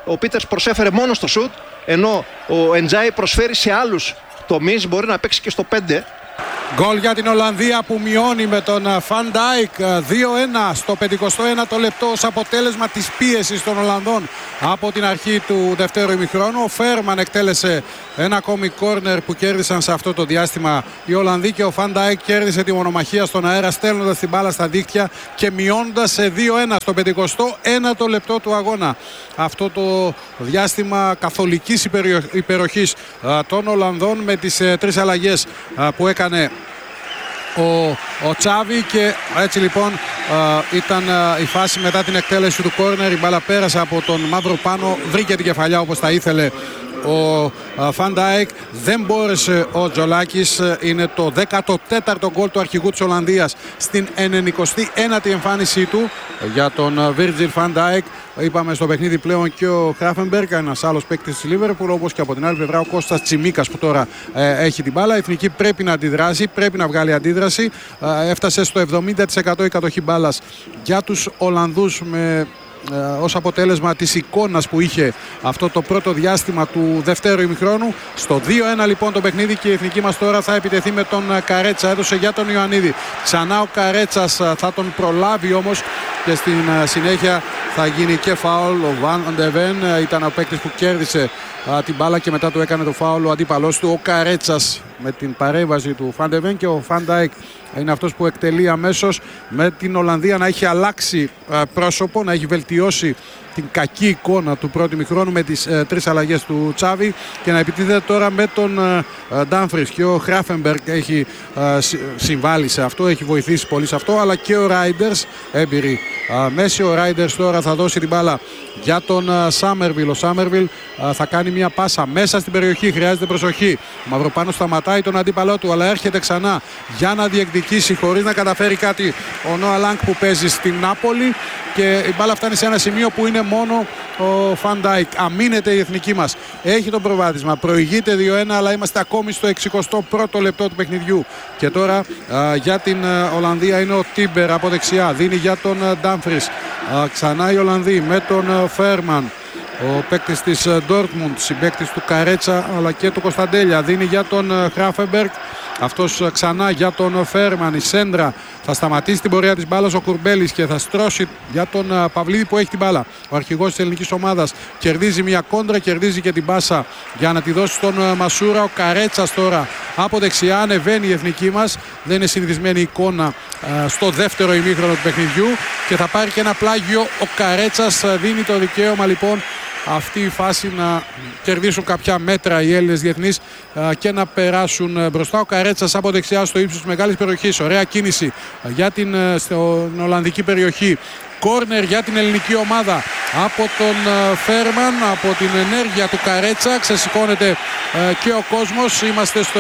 ο Πίτερς προσέφερε μόνο στο σουτ, ενώ ο Εντζάι προσφέρει σε άλλους τομείς, μπορεί να παίξει και στο 5. Γκολ για την Ολλανδία που μειώνει με τον Van Dijk. 2-1 στο 51ο λεπτό ως αποτέλεσμα της πίεσης των Ολλανδών από την αρχή του δευτέρου ημιχρόνου. Ο Φέρμαν εκτέλεσε ένα ακόμη κόρνερ που κέρδισαν σε αυτό το διάστημα οι Ολλανδοί και ο Van Dijk κέρδισε τη μονομαχία στον αέρα, στέλνοντας την μπάλα στα δίχτυα και μειώνοντας σε 2-1 στο 51ο λεπτό του αγώνα. Αυτό το διάστημα καθολικής υπεροχής των Ολλανδών με τις 3 αλλαγές που έκανε ο Τσάβη, και έτσι λοιπόν ήταν η φάση μετά την εκτέλεση του κόρνερ. Η μπάλα πέρασε από τον Μαυροπάνο, βρήκε την κεφαλιά όπως τα ήθελε ο Van Dijk, δεν μπόρεσε ο Τζολάκης. Είναι το 14ο γκολ του αρχηγού της Ολλανδίας στην 99η εμφάνισή του για τον Virgil van Dijk. Είπαμε στο παιχνίδι πλέον και ο Χράφενμπεργκ, ένας άλλος παίκτης της Λίβερπουλ, όπως και από την άλλη πλευρά ο Κώστας Τσιμίκας που τώρα έχει την μπάλα. Η Εθνική πρέπει να αντιδράσει, πρέπει να βγάλει αντίδραση. Έφτασε στο 70% η κατοχή μπάλας για τους Ολλανδούς ως αποτέλεσμα της εικόνας που είχε αυτό το πρώτο διάστημα του δευτέρου ημιχρόνου. Στο 2-1 λοιπόν το παιχνίδι και η εθνική μας τώρα θα επιτεθεί με τον Καρέτσα. Έδωσε για τον Ιωαννίδη. Ξανά ο Καρέτσας θα τον προλάβει όμως και στην συνέχεια θα γίνει και φάουλ. Ο Βαν Ντεβέν ήταν ο παίκτης που κέρδισε την μπάλα και μετά του έκανε το φάουλ ο αντίπαλός του, ο Καρέτσας, με την παρέμβαση του Βαν Ντεβέν, και ο Van Dijk είναι αυτός που εκτελεί αμέσως, με την Ολλανδία να έχει αλλάξει πρόσωπο, να έχει βελτιώσει την κακή εικόνα του πρώτου ημιχρόνου με τις 3 αλλαγές του Τσάβη και να επιτίθεται τώρα με τον Ντάμφρις. Και ο Χράφενμπεργκ έχει συμβάλει σε αυτό, έχει βοηθήσει πολύ σε αυτό, αλλά και ο Ράιντερς, έμπειροι μέση. Ο Ράιντερς τώρα θα δώσει την μπάλα για τον Σάμερβιλ. Ο Σάμερβιλ θα κάνει μια πάσα μέσα στην περιοχή, χρειάζεται προσοχή. Ο Μαυροπάνος σταματάει τον αντίπαλό του, αλλά έρχεται ξανά για να διεκδικήσει χωρίς να καταφέρει κάτι ο Νόα Λάνγκ που παίζει στην Νάπολη, και η μπάλα φτάνει σε ένα σημείο που είναι μόνο ο Van Dijk. Αμήνεται η εθνική μας. Έχει το προβάδισμα. Προηγείται 2-1, αλλά είμαστε ακόμη στο 61ο λεπτό του παιχνιδιού. Και τώρα για την Ολλανδία είναι ο Τίμπερ από δεξιά. Δίνει για τον Ντάμφρις. Ξανά οι Ολλανδοί με τον Φέρμαν. Ο παίκτης της Dortmund, συμπαίκτης του Καρέτσα αλλά και του Κωνσταντέλια. Δίνει για τον Χράφενμπεργκ. Αυτός ξανά για τον Φέρμαν. Η σέντρα θα σταματήσει την πορεία της μπάλας ο Κουρμπέλης και θα στρώσει για τον Παυλίδη που έχει την μπάλα. Ο αρχηγός της ελληνικής ομάδας κερδίζει μια κόντρα, κερδίζει και την πάσα για να τη δώσει στον Μασούρα. Ο Καρέτσας τώρα από δεξιά, ανεβαίνει η εθνική μας. Δεν είναι συνηθισμένη εικόνα στο δεύτερο ημίχρονο του παιχνιδιού και θα πάρει και ένα πλάγιο. Ο Καρέτσας δίνει το δικαίωμα λοιπόν αυτή η φάση να κερδίσουν κάποια μέτρα οι Έλληνες διεθνείς και να περάσουν μπροστά. Ο Καρέτσας από δεξιά στο ύψος της μεγάλης περιοχής. Ωραία κίνηση για την Ολλανδική περιοχή. Κόρνερ για την ελληνική ομάδα από τον Φέρμαν, από την ενέργεια του Καρέτσα. Ξεσηκώνεται και ο κόσμος. Είμαστε στο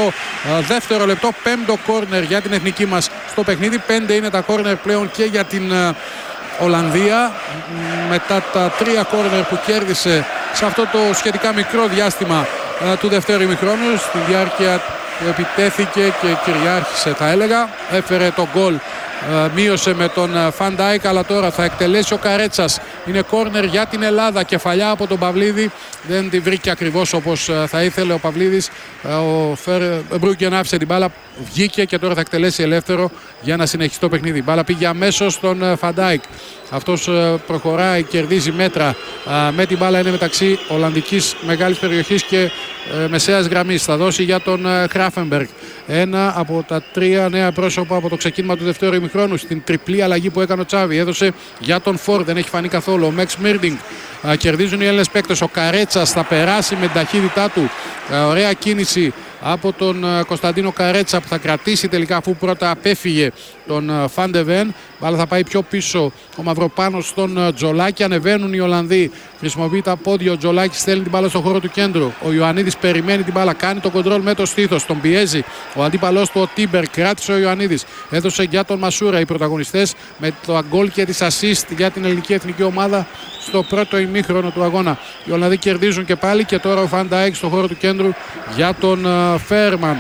62ο λεπτό. 5ο κόρνερ για την εθνική μας στο παιχνίδι. 5 είναι τα κόρνερ πλέον και για την Ολλανδία, μετά τα 3 κόρνερ που κέρδισε σε αυτό το σχετικά μικρό διάστημα του δευτέρου ημιχρόνου. Στη διάρκεια επιτέθηκε και κυριάρχησε, θα έλεγα. Έφερε το γκολ, μείωσε με τον Van Dijk, αλλά τώρα θα εκτελέσει ο Καρέτσας. Είναι κόρνερ για την Ελλάδα, κεφαλιά από τον Παυλίδη. Δεν τη βρήκε ακριβώς όπως θα ήθελε ο Παυλίδης. Ο Μπρούγκεν άφησε την μπάλα, βγήκε και τώρα θα εκτελέσει ελεύθερο για να συνεχίσει το παιχνίδι. Η μπάλα πήγε αμέσως στον Van Dijk. Αυτός προχωράει, κερδίζει μέτρα με την μπάλα, είναι μεταξύ Ολλανδικής μεγάλης περιοχής και μεσαίας γραμμής. Θα δώσει για τον Χράφενμπεργκ. Ένα από τα 3 νέα πρόσωπα από το ξεκίνημα του δευτέρου ημιχρόνου στην τριπλή αλλαγή που έκανε ο Τσάβη. Έδωσε για τον Φορ, δεν έχει φανεί καθόλου. Ο Μέξ Μίρντινγκ. Κερδίζουν οι Έλληνες παίκτες. Ο Καρέτσας θα περάσει με την ταχύτητά του. Ωραία κίνηση από τον Κωνσταντίνο Καρέτσα που θα κρατήσει τελικά, αφού πρώτα απέφυγε τον Van de Ven. Μπάλα θα πάει πιο πίσω ο Μαυροπάνος στον Τζολάκη. Ανεβαίνουν οι Ολλανδοί. Χρησιμοποιεί τα πόδια. Ο Τζολάκης στέλνει την μπάλα στον χώρο του κέντρου. Ο Ιωαννίδης περιμένει την μπάλα. Κάνει το κοντρόλ με το στήθος. Τον πιέζει ο αντίπαλός του ο Τίμπερ. Κράτησε ο Ιωαννίδης. Έδωσε για τον Μασούρα. Οι πρωταγωνιστές με το γκολ και τις assist για την ελληνική εθνική ομάδα στο πρώτο ημίχρονο του αγώνα. Οι Ολλανδοί κερδίζουν και πάλι και τώρα ο Van Dijk στον χώρο του κέντρου για τον Φέρμαν.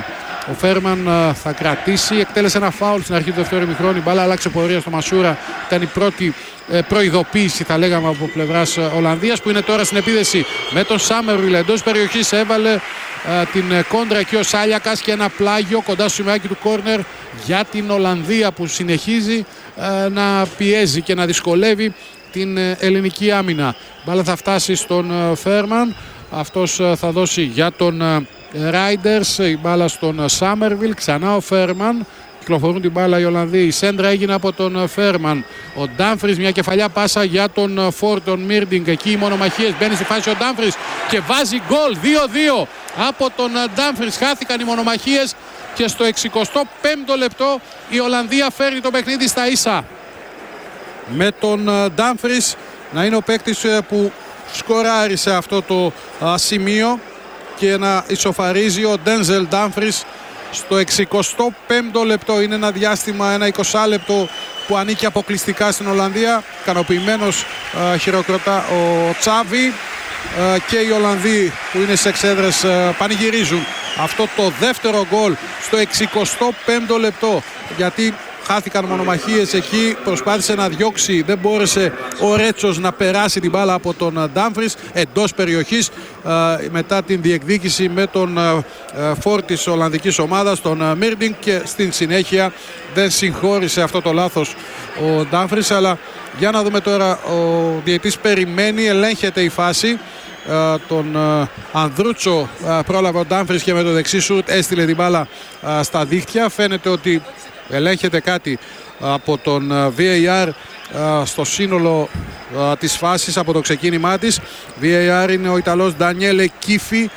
Ο Φέρμαν θα κρατήσει, εκτέλεσε ένα φάουλ στην αρχή του δεύτερου ημιχρόνου. Η μπάλα άλλαξε πορεία στο Μασούρα. Ήταν η πρώτη προειδοποίηση, θα λέγαμε, από πλευράς Ολλανδίας, που είναι τώρα στην επίδεση με τον Σάμερβιλ εντός περιοχής. Έβαλε την κόντρα εκεί ο Σάλιακας και ένα πλάγιο κοντά στο σημαίακι του κόρνερ για την Ολλανδία, που συνεχίζει να πιέζει και να δυσκολεύει την ελληνική άμυνα. Μπάλα θα φτάσει στον Φέρμαν. Αυτός θα δώσει για τον Ράιντερς. Η μπάλα στον Σάμερβιλ. Ξανά ο Φέρμαν. Κυκλοφορούν την μπάλα οι Ολλανδοί. Η σέντρα έγινε από τον Φέρμαν. Ο Ντάμφρις, μια κεφαλιά πάσα για τον Φόρτον Μίρντινγκ. Εκεί οι μονομαχίες. Μπαίνει στη φάση ο Ντάμφρις και βάζει γκολ. 2-2 από τον Ντάμφρις. Χάθηκαν οι μονομαχίες και στο 65ο λεπτό η Ολλανδία φέρνει το παιχνίδι στα ίσα. Με τον Ντάμφρις να είναι ο παίκτης που σκοράρει σε αυτό το σημείο και να ισοφαρίζει ο Ντένζελ Ντάμφρις στο 65ο λεπτό. Είναι ένα διάστημα, ένα 20 λεπτό που ανήκει αποκλειστικά στην Ολλανδία. Ικανοποιημένος χειροκροτά ο Τσάβη και οι Ολλανδοί που είναι σε εξέδρες πανηγυρίζουν αυτό το δεύτερο γκολ στο 65ο λεπτό, γιατί χάθηκαν μονομαχίες εκεί, προσπάθησε να διώξει, δεν μπόρεσε ο Ρέτσος να περάσει την μπάλα από τον Ντάμφρις εντός περιοχής μετά την διεκδίκηση με τον φόρ της Ολλανδικής ομάδας, τον Μίρντινγκ, και στην συνέχεια δεν συγχώρησε αυτό το λάθος ο Ντάμφρις. Αλλά για να δούμε τώρα, ο διαιτής περιμένει, ελέγχεται η φάση. Τον Ανδρούτσο πρόλαβε ο Ντάμφρις και με το δεξί σουτ έστειλε την μπάλα στα δίχτυα. Φαίνεται ότι ελέγχεται κάτι από τον VAR στο σύνολο της φάσης, από το ξεκίνημά της. VAR είναι ο Ιταλός Ντανιέλε Κίφι.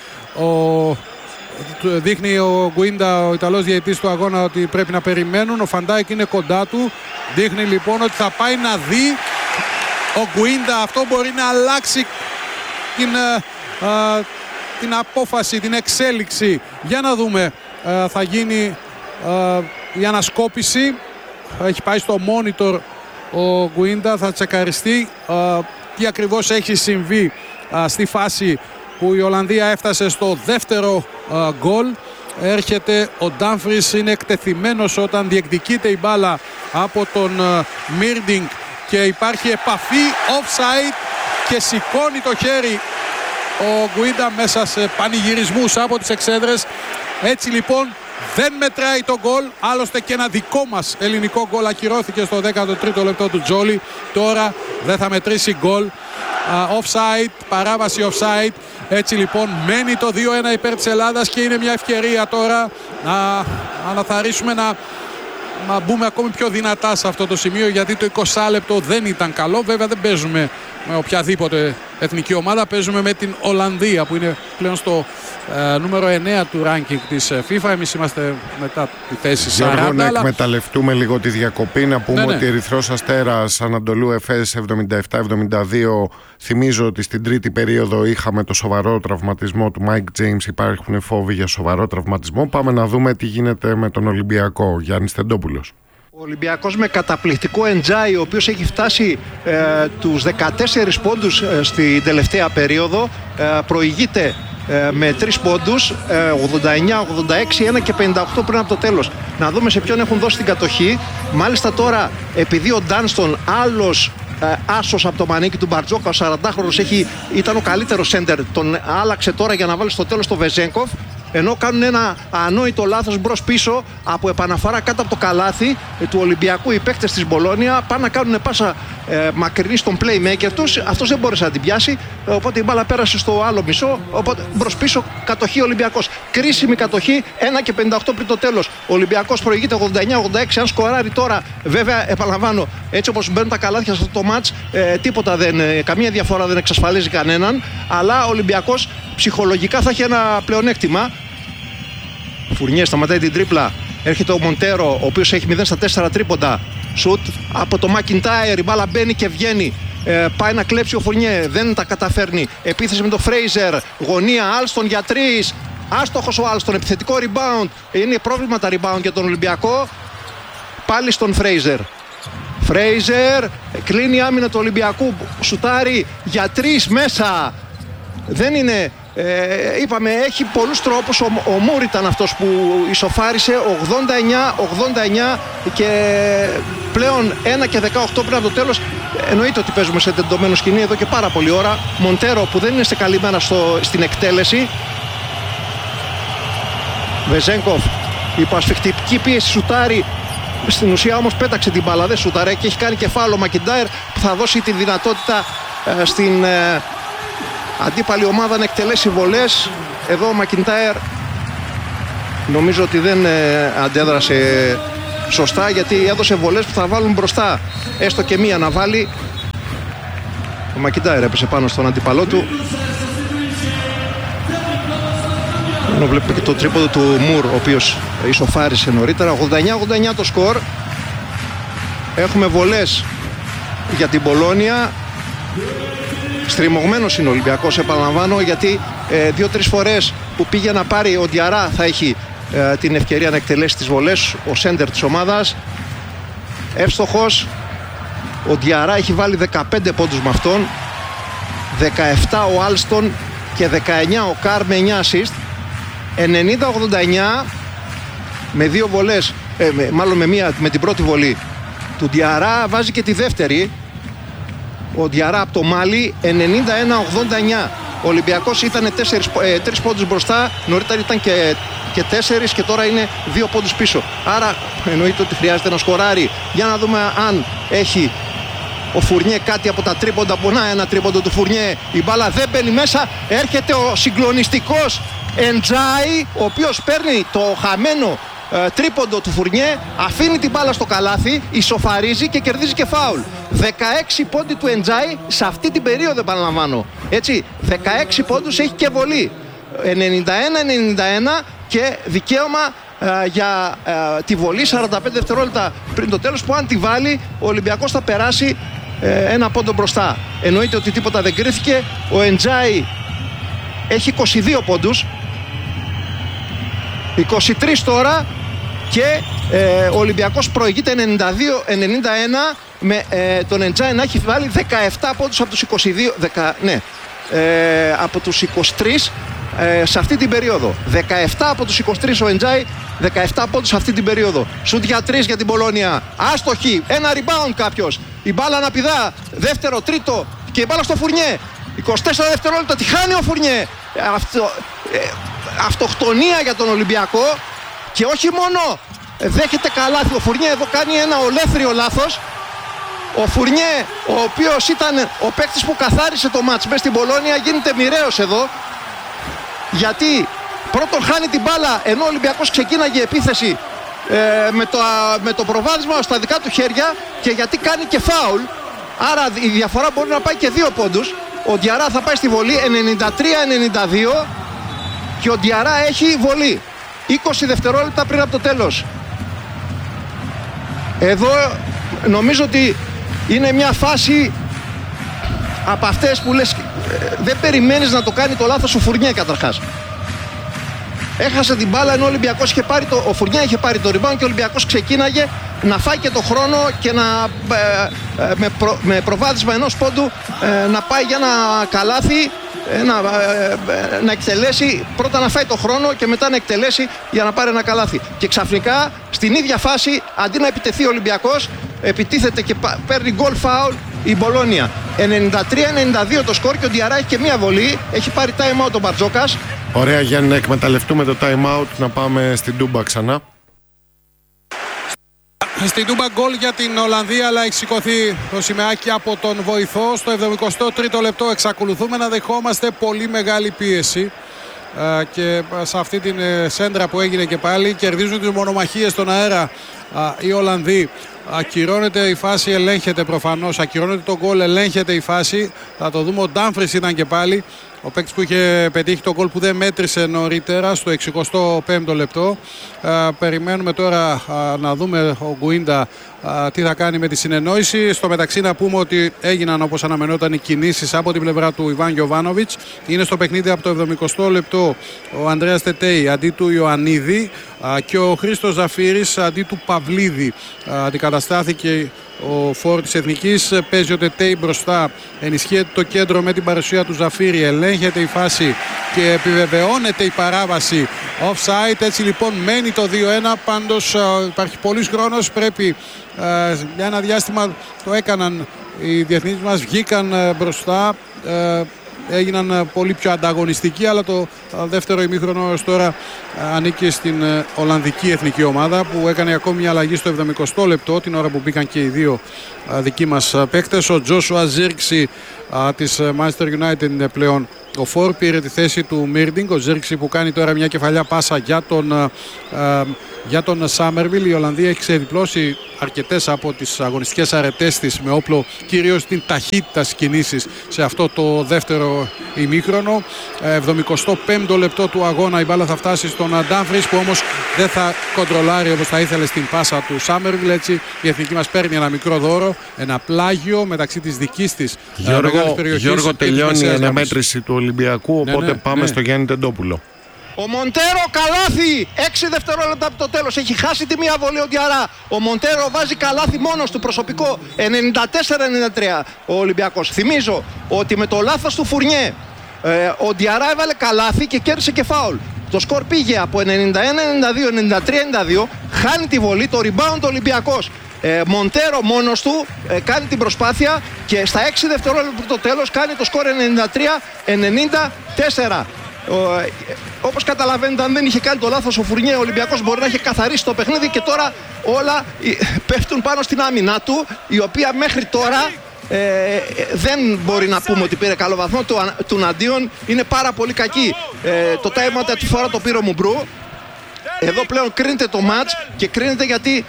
Δείχνει ο Γκουίντα, ο Ιταλός διαιτητής του αγώνα, ότι πρέπει να περιμένουν. Ο Φαντάικ είναι κοντά του. Δείχνει λοιπόν ότι θα πάει να δει ο Γκουίντα. Αυτό μπορεί να αλλάξει την απόφαση, την εξέλιξη. Για να δούμε, θα γίνει η ανασκόπηση. Έχει πάει στο monitor ο Γκουίντα, θα τσεκαριστεί τι ακριβώς έχει συμβεί στη φάση που η Ολλανδία έφτασε στο δεύτερο γκολ. Έρχεται ο Ντάμφρις, είναι εκτεθειμένος όταν διεκδικείται η μπάλα από τον Μίρντινγκ και υπάρχει επαφή, offside, και σηκώνει το χέρι ο Γκουίντα μέσα σε πανηγυρισμούς από τις εξέδρες. Έτσι λοιπόν δεν μετράει το γκολ, άλλωστε και ένα δικό μας ελληνικό γκολ ακυρώθηκε στο 13ο λεπτό του Τζόλι. Τώρα δεν θα μετρήσει γκολ, offside, παράβαση offside. Έτσι λοιπόν μένει το 2-1 υπέρ της Ελλάδας και είναι μια ευκαιρία τώρα να αναθαρρύσουμε, να μπούμε ακόμη πιο δυνατά σε αυτό το σημείο, γιατί το 20 λεπτό δεν ήταν καλό. Βέβαια δεν παίζουμε με οποιαδήποτε εθνική ομάδα, παίζουμε με την Ολλανδία που είναι πλέον στο νούμερο 9 του ranking της FIFA. Εμείς είμαστε μετά τη θέση 40. Γιώργο, να εκμεταλλευτούμε λίγο τη διακοπή, να πούμε ότι Ερυθρός Αστέρας Ανατολού Εφές 77-72. Θυμίζω ότι στην τρίτη περίοδο είχαμε το σοβαρό τραυματισμό του Mike James. Υπάρχουν φόβοι για σοβαρό τραυματισμό. Πάμε να δούμε τι γίνεται με τον Ολυμπιακό. Γιάννης Τεντόπουλος. Ο Ολυμπιακός με καταπληκτικό Εντζάι, ο οποίος έχει φτάσει τους 14 πόντους στην τελευταία περίοδο, προηγείται με 3 πόντους, 89, 86, 1 και 58 πριν από το τέλος. Να δούμε σε ποιον έχουν δώσει την κατοχή. Μάλιστα τώρα, επειδή ο Ντάνστον, άλλος άσος από το μανίκι του Μπαρτζόκα, ο 40χρονος, ήταν ο καλύτερος σέντερ, τον άλλαξε τώρα για να βάλει στο τέλος το Βεζέγκοφ. Ενώ κάνουν ένα ανόητο λάθος μπρος πίσω από επαναφορά κάτω από το καλάθι του Ολυμπιακού οι παίκτες της Μπολόνια. Πάνε να κάνουν πάσα μακρινή στον playmaker τους. Αυτός δεν μπόρεσε να την πιάσει. Οπότε η μπάλα πέρασε στο άλλο μισό. Οπότε μπρος πίσω κατοχή Ολυμπιακός. Κρίσιμη κατοχή, 1 και 58 πριν το τέλος. Ο Ολυμπιακός προηγείται 89-86. Αν σκοράρει τώρα, βέβαια, επαναλαμβάνω, έτσι όπως μπαίνουν τα καλάθια σε αυτό το μάτς, τίποτα καμία διαφορά δεν εξασφαλίζει κανέναν. Αλλά ο Ολυμπιακός ψυχολογικά θα έχει ένα πλεονέκτημα. Φουρνιέ σταματάει την τρίπλα. Έρχεται ο Μοντέρο, ο οποίος έχει 0-4 τρίποντα. Σουτ από το Μακιντάιρ. Η μπάλα μπαίνει και βγαίνει. Πάει να κλέψει ο Φουρνιέ. Δεν τα καταφέρνει. Επίθεση με τον Φρέιζερ. Γωνία Άλστον για 3. Άστοχος ο Άλστον. Επιθετικό rebound. Είναι πρόβλημα τα rebound για τον Ολυμπιακό. Πάλι στον Φρέιζερ. Φρέιζερ. Κλείνει η άμυνα του Ολυμπιακού. Σουτάρει για 3 μέσα. Δεν είναι Είπαμε, έχει πολλούς τρόπους. Ο Μουρ ήταν αυτός που ισοφάρισε 89 και πλέον 1 και 18 πριν από το τέλος. Εννοείται ότι παίζουμε σε τεντωμένο σκηνή εδώ και πάρα πολλή ώρα. Μοντέρο που δεν είναι σε καλή μέρα στην εκτέλεση. Βεζένκοφ υπό ασφιχτική πίεση σουτάρει. Στην ουσία όμως πέταξε την μπάλα, δεν σουτάρε και έχει κάνει και φάουλο ο Μακιντάιρ που θα δώσει τη δυνατότητα στην αντίπαλη ομάδα να εκτελέσει βολές. Εδώ ο Μακιντάιρ νομίζω ότι δεν αντέδρασε σωστά, γιατί έδωσε βολές που θα βάλουν μπροστά, έστω και μία να βάλει. Ο Μακιντάιρ έπεσε πάνω στον αντίπαλό του. Ενώ βλέπουμε και το τρίποδο του Μουρ, ο οποίος ισοφάρισε νωρίτερα. 89-89 το σκορ. Έχουμε βολές για την Πολόνια. Στριμωγμένος είναι ο Ολυμπιακός, επαναλαμβάνω, γιατί 2-3 φορές που πήγε να πάρει ο Διαρά θα έχει την ευκαιρία να εκτελέσει τις βολές, ο σέντερ της ομάδας. Εύστοχος. Ο Διαρά έχει βάλει 15 πόντους με αυτόν, 17 ο Άλστον και 19 ο Καρ με 9 assist. 90-89 με δύο βολές, μάλλον με την πρώτη βολή του Διαρά, βάζει και τη δεύτερη ο Διαρά από το Μάλι. 91-89. Ο Ολυμπιακός ήταν 3 πόντους μπροστά, νωρίτερα ήταν και 4 και τώρα είναι 2 πόντους πίσω. Άρα εννοείται ότι χρειάζεται να σκοράρει. Για να δούμε αν έχει ο Φουρνιέ κάτι από τα τρίποντα. Πονά ένα τρίποντο του Φουρνιέ, η μπάλα δεν μπαίνει μέσα. Έρχεται ο συγκλονιστικός Εντζάι, ο οποίος παίρνει το χαμένο τρίποντο του Φουρνιέ, αφήνει την μπάλα στο καλάθι, ισοφαρίζει και κερδίζει και φάουλ. 16 πόντοι του Εντζάι σε αυτή την περίοδο, επαναλαμβάνω. Έτσι, 16 πόντους, έχει και βολή. 91-91 και δικαίωμα για τη βολή 45 δευτερόλεπτα πριν το τέλος, που αν τη βάλει ο Ολυμπιακός θα περάσει ένα πόντο μπροστά. Εννοείται ότι τίποτα δεν κρίθηκε. Ο Εντζάι έχει 22 πόντους, 23 τώρα, και ο Ολυμπιακός προηγείται 92-91 με τον Εντζάι να έχει βάλει 17 πόντους από τους 22, από τους 23 σε αυτή την περίοδο. 17 από τους 23 ο Εντζάι, 17 πόντους σε αυτή την περίοδο. Σουτ για 3 για την Πολώνια, άστοχη, ένα rebound κάποιος, η μπάλα αναπηδά, δεύτερο, τρίτο και η μπάλα στο Φουρνιέ. 24 δευτερόλεπτα, τη χάνει ο Φουρνιέ. Αυτοκτονία για τον Ολυμπιακό, και όχι μόνο δέχεται καλάθι. Ο Φουρνιέ εδώ κάνει ένα ολέθριο λάθος. Ο Φουρνιέ, ο οποίος ήταν ο παίκτης που καθάρισε το μάτς μες στην Πολώνια, γίνεται μοιραίος εδώ, γιατί πρώτον χάνει την μπάλα ενώ ο Ολυμπιακός ξεκίναγε επίθεση με το προβάδισμα στα δικά του χέρια, και γιατί κάνει και φάουλ. Άρα η διαφορά μπορεί να πάει και 2 πόντους. Ο Διαρά θα πάει στη βολή 93-92 και ο Διαρά έχει βολή 20 δευτερόλεπτα πριν από το τέλος. Εδώ νομίζω ότι είναι μια φάση από αυτές που λες δεν περιμένεις να το κάνει το λάθος ο Φουρνιέ καταρχάς. Έχασε την μπάλα ενώ ο Ολυμπιακός είχε πάρει ο Φουρνιέ είχε πάρει το rebound και ο Ολυμπιακός ξεκίναγε να φάει και το χρόνο και με προβάδισμα ενός πόντου να πάει για ένα καλάθι, να εκτελέσει, πρώτα να φάει το χρόνο και μετά να εκτελέσει για να πάρει ένα καλάθι. Και ξαφνικά στην ίδια φάση, αντί να επιτεθεί ο Ολυμπιακός, επιτίθεται και παίρνει goal foul η Μπολόνια. 93-92 το σκορ και ο Διαρά έχει και μία βολή, έχει πάρει time out ο Μπαρτζόκας. Ωραία, Γιάννη, να εκμεταλλευτούμε το time out, να πάμε στην Τούμπα ξανά. Στην Τούμπα γκολ για την Ολλανδία, αλλά έχει σηκωθεί το σημαίακι από τον βοηθό. Στο 73ο λεπτό εξακολουθούμε να δεχόμαστε πολύ μεγάλη πίεση, και σε αυτή την σέντρα που έγινε και πάλι κερδίζουν τις μονομαχίες στον αέρα οι Ολλανδοί. Ακυρώνεται η φάση, ελέγχεται προφανώς, ακυρώνεται το γκολ, ελέγχεται η φάση. Θα το δούμε, ο Ντάμφρις ήταν και πάλι ο παίκτης που είχε πετύχει το γκολ που δεν μέτρησε νωρίτερα στο 65ο λεπτό. Περιμένουμε τώρα να δούμε ο Γκουίντα τι θα κάνει με τη συνεννόηση. Στο μεταξύ να πούμε ότι έγιναν, όπως αναμενόταν, οι κινήσεις από την πλευρά του Ιβάν Γιοβάνοβιτς. Είναι στο παιχνίδι από το 70ο λεπτό ο Ανδρέας Τετέι αντί του Ιωαννίδη και ο Χρήστος Ζαφύρης αντί του Παυλίδη. Αντικαταστάθηκε ο φόρ της Εθνικής. Παίζει ο Τετέι μπροστά, ενισχύεται το κέντρο με την παρουσία του Ζαφύρη, ελέγχεται η φάση και επιβεβαιώνεται η παράβαση offside. Έτσι λοιπόν μένει το 2-1. Πάντως υπάρχει πολύς χρόνος, πρέπει για ένα διάστημα το έκαναν οι διεθνείς μας, βγήκαν μπροστά, έγιναν πολύ πιο ανταγωνιστικοί, αλλά το δεύτερο ημίχρονο ως τώρα ανήκει στην Ολλανδική εθνική ομάδα, που έκανε ακόμη μια αλλαγή στο 70ο λεπτό, την ώρα που μπήκαν και οι δύο δικοί μας παίκτες. Ο Τζόσουα Ζίρξη της Manchester United είναι πλέον ο φόρ, πήρε τη θέση του Μίρντινγκ. Ο Ζίρξη που κάνει τώρα μια κεφαλιά πάσα για τον Σάμερβιλ. Η Ολλανδία έχει ξεδιπλώσει αρκετές από τις αγωνιστικές αρετές της με όπλο κυρίως την ταχύτητα στις κινήσεις σε αυτό το δεύτερο ημίχρονο. 75ο λεπτό του αγώνα, η μπάλα θα φτάσει στον Ντάμφρις, που όμως δεν θα κοντρολάρει όπως θα ήθελε στην πάσα του Σάμερβιλ. Έτσι η εθνική μας παίρνει ένα μικρό δώρο, ένα πλάγιο μεταξύ της δικής της μεγάλης περιοχής. Γιώργο, τελειώνει η αναμέτρηση του Ολυμπιακού, οπότε πάμε στο Γιάννη Τεντόπουλο. Ο Μοντέρο καλάθι, 6 δευτερόλεπτα από το τέλος, έχει χάσει τη μία βολή ο Διαρά. Ο Μοντέρο βάζει καλάθι μόνος του, προσωπικό, 94-93 ο Ολυμπιακός. Θυμίζω ότι με το λάθος του Φουρνιέ ο Διαρά έβαλε καλάθι και κέρδισε και φάουλ. Το σκορ πήγε από 91-92, 93-92, χάνει τη βολή, το rebound ο Ολυμπιακός. Μοντέρο μόνος του κάνει την προσπάθεια και στα 6 δευτερόλεπτα από το τέλος κάνει το σκορ 93-94. Όπως καταλαβαίνετε, αν δεν είχε κάνει το λάθος ο Φουρνιέ, ο Ολυμπιακός μπορεί να είχε καθαρίσει το παιχνίδι, και τώρα όλα πέφτουν πάνω στην άμυνά του, η οποία μέχρι τώρα δεν μπορεί να πούμε ότι πήρε καλό βαθμό. Του αντίον είναι πάρα πολύ κακή. Το time out τη φορά το πήρε ο Μουμπρού. Εδώ πλέον κρίνεται το match, και κρίνεται γιατί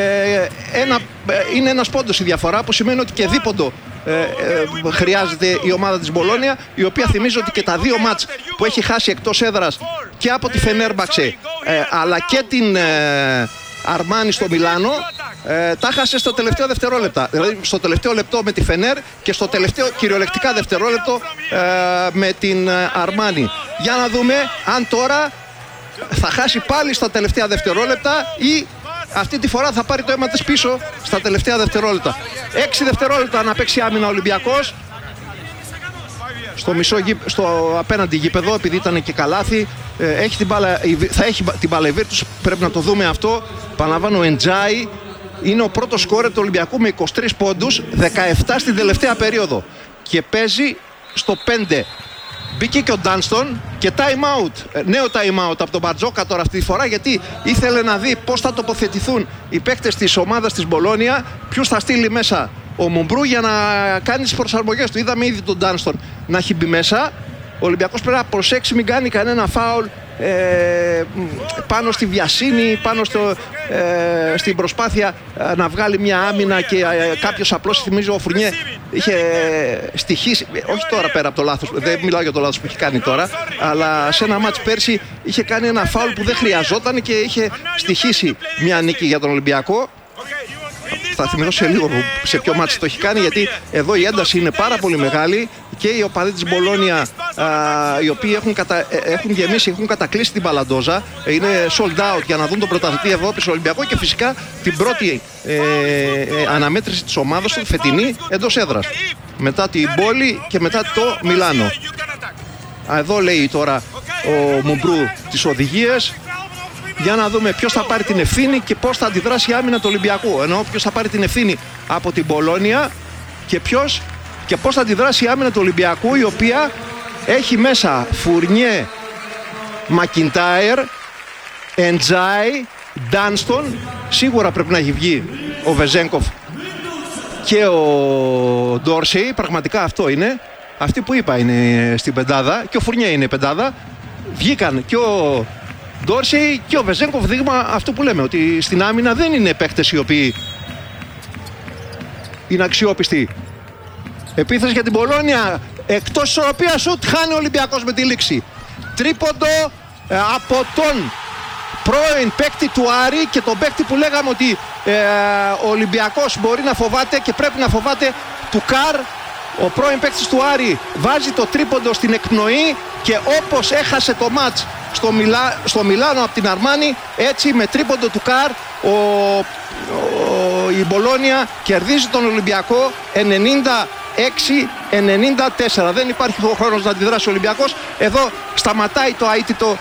είναι ένας πόντος η διαφορά, που σημαίνει ότι και δίποντο χρειάζεται η ομάδα της Μπολόνια, η οποία θυμίζω ότι και τα δύο μάτς που έχει χάσει εκτός έδρας, και από τη Φενέρμπαξε αλλά και την Αρμάνι στο Μιλάνο, τα χάσε στο τελευταίο δευτερόλεπτα. Δηλαδή στο τελευταίο λεπτό με τη Φενέρ και στο τελευταίο κυριολεκτικά δευτερόλεπτο με την Αρμάνι. Για να δούμε αν τώρα θα χάσει πάλι στα τελευταία δευτερόλεπτα ή αυτή τη φορά θα πάρει το αίμα της πίσω στα τελευταία δευτερόλεπτα. 6 δευτερόλεπτα να παίξει άμυνα ο Ολυμπιακός στο απέναντι γήπεδο, επειδή ήταν και καλάθι. Έχει την μπάλα, θα έχει την μπάλα η Βίρτους, πρέπει να το δούμε αυτό. Παναλαμβάνω, ο Εντζάι είναι ο πρώτος σκόρερ του Ολυμπιακού με 23 πόντους, 17 στην τελευταία περίοδο, και παίζει στο 5. Μπήκε και ο Ντάνστον και time out, νέο time out από τον Μπαρτζόκα τώρα αυτή τη φορά, γιατί ήθελε να δει πώς θα τοποθετηθούν οι παίκτες της ομάδας της Μπολόνια, ποιους θα στείλει μέσα ο Μουμπρού για να κάνει τις προσαρμογές του. Είδαμε ήδη τον Ντάνστον να έχει μπει μέσα. Ο Ολυμπιακός πρέπει να προσέξει μην κάνει κανένα φάουλ πάνω στη βιασύνη, πάνω στην προσπάθεια να βγάλει μια άμυνα, και κάποιος απλώς, θυμίζω ο Φουρνιέ είχε στοιχήσει, όχι τώρα πέρα από το λάθος, δεν μιλάω για το λάθος που έχει κάνει τώρα, αλλά σε ένα μάτς πέρσι είχε κάνει ένα φάουλ που δεν χρειαζόταν και είχε στοιχήσει μια νίκη για τον Ολυμπιακό. Θα θυμηθώ σε λίγο σε ποιο μάτσι το έχει κάνει, γιατί εδώ η ένταση είναι πάρα πολύ μεγάλη, και οι οπαδοί της Μπολόνια οι οποίοι έχουν γεμίσει, έχουν κατακλείσει την Παλαντόζα, είναι sold out για να δουν τον πρωταθλητή Ευρώπης Ολυμπιακό, και φυσικά την πρώτη αναμέτρηση της ομάδας του φετινή εντός έδρας, μετά την Πόλη και μετά το Μιλάνο. Εδώ λέει τώρα ο Μουμπρού τις οδηγίες. Για να δούμε ποιος θα πάρει την ευθύνη και πώς θα αντιδράσει η άμυνα του Ολυμπιακού. Ενώ ποιος θα πάρει την ευθύνη από την Μπολόνια και πώς θα αντιδράσει η άμυνα του Ολυμπιακού, η οποία έχει μέσα Φουρνιέ, Μακιντάιρ, Εντζάι, Ντάνστον. Σίγουρα πρέπει να έχει βγει ο Βεζένκοφ και ο Ντόρσεϊ. Πραγματικά αυτό είναι. Αυτοί που είπα είναι στην πεντάδα, και ο Φουρνιέ είναι πεντάδα. Βγήκαν και ο Ντόρσεϊ και ο Βεζένκοφ, δείγμα αυτό που λέμε, ότι στην άμυνα δεν είναι παίκτες οι οποίοι είναι αξιόπιστοι. Επίθεση για την Μπολόνια, εκτός ισορροπίας σουτ, χάνει ο Ολυμπιακός με τη λήξη. Τρίποντο από τον πρώην παίκτη του Άρη, και τον παίκτη που λέγαμε ότι ο Ολυμπιακός μπορεί να φοβάται και πρέπει να φοβάται, του Καρ. Ο πρώην παίκτης του Άρη βάζει το τρίποντο στην εκπνοή, και όπως έχασε το μάτς στο Μιλάνο από την Αρμάνι, έτσι με τρίποντο του Καρ η Μπολόνια κερδίζει τον Ολυμπιακό 96-94. Δεν υπάρχει ο χρόνος να αντιδράσει ο Ολυμπιακός. Εδώ σταματάει το αίτητο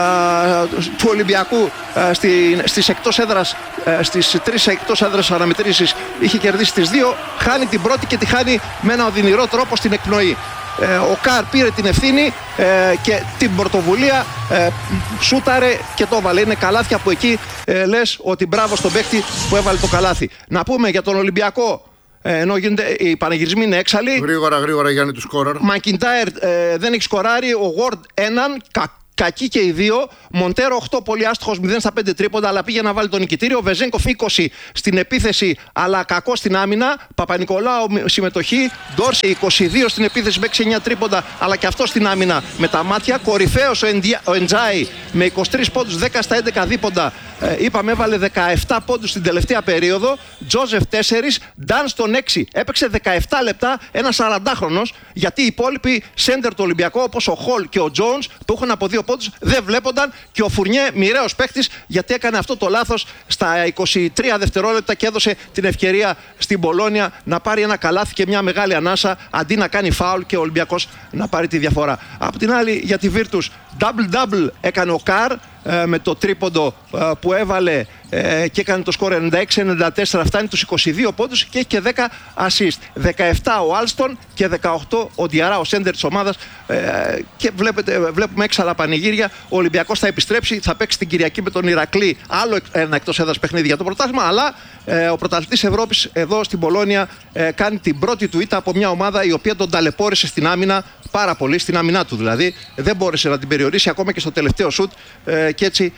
του Ολυμπιακού στις εκτός έδρας, στις 3 εκτός έδρας αναμετρήσεις. Είχε κερδίσει τις 2, χάνει την πρώτη και τη χάνει με ένα οδυνηρό τρόπο στην εκπνοή. Ο Καρ πήρε την ευθύνη και την πρωτοβουλία, σούταρε και το έβαλε. Είναι καλάθια που εκεί λες ότι μπράβο στον παίκτη που έβαλε το καλάθι. Να πούμε για τον Ολυμπιακό, ενώ οι πανηγυρισμοί είναι έξαλλοι. Γρήγορα Γιάννη του σκόραρ. Μακιντάιρ δεν έχει σκοράρει. Ο Γουόρντ έναν. Κακοί και οι δύο. Μοντέρο 8, πολύ άστοχος, 0 στα 5 τρίποντα, αλλά πήγε να βάλει τον νικητήριο. Βεζένκοφ 20 στην επίθεση, αλλά κακό στην άμυνα. Παπα-Νικολάου συμμετοχή. Ντόρσε 22 στην επίθεση με 6-9 τρίποντα, αλλά και αυτό στην άμυνα με τα μάτια. Κορυφαίος ο Εντζάι με 23 πόντους, 10 στα 11 δίποντα. Είπαμε, έβαλε 17 πόντους στην τελευταία περίοδο. Τζόζεφ 4, Νταν στον 6. Έπαιξε 17 λεπτά, ένα 40χρονος, γιατί οι υπόλοιποι σέντερ του Ολυμπιακού, όπως ο Χολ και ο Τζόουνς, που έχουν από 2 πόντους, δεν βλέπονταν, και ο Φουρνιέ, μοιραίος παίκτης, γιατί έκανε αυτό το λάθος στα 23 δευτερόλεπτα και έδωσε την ευκαιρία στην Μπολόνια να πάρει ένα καλάθι και μια μεγάλη ανάσα, αντί να κάνει φάουλ και ο Ολυμπιακός να πάρει τη διαφορά. Απ' την άλλη, για τη Virtus, double-double έκανε ο Καρ με το τρίποντο που έβαλε και έκανε το σκορ 96-94, φτάνει τους 22 πόντους και έχει και 10 assist. 17 ο Άλστον και 18 ο Διαρά, ο σέντερ της ομάδας, και βλέπουμε έξαλα πανηγύρια. Ο Ολυμπιακός θα επιστρέψει, θα παίξει την Κυριακή με τον Ηρακλή, άλλο ένα εκτός έδρας παιχνίδι για το πρωτάθλημα, αλλά ο πρωταθλητής Ευρώπης εδώ στην Πολόνια κάνει την πρώτη του ήττα από μια ομάδα η οποία τον ταλαιπώρησε στην άμυνα πάρα πολύ, στην άμυνά του δηλαδή. Δεν μπόρεσε να την περιορίσει ακόμα και στο τελευταίο σουτ, και έτσι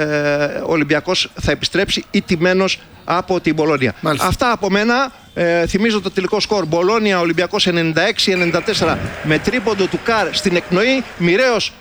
ο Ολυμπιακός θα επιστρέψει ηττημένος από την Μπολόνια. Αυτά από μένα. Θυμίζω το τελικό σκορ. Μπολόνια Ολυμπιακός 96-94 με τρίποντο του Καρ στην εκπνοή. Μοιραίος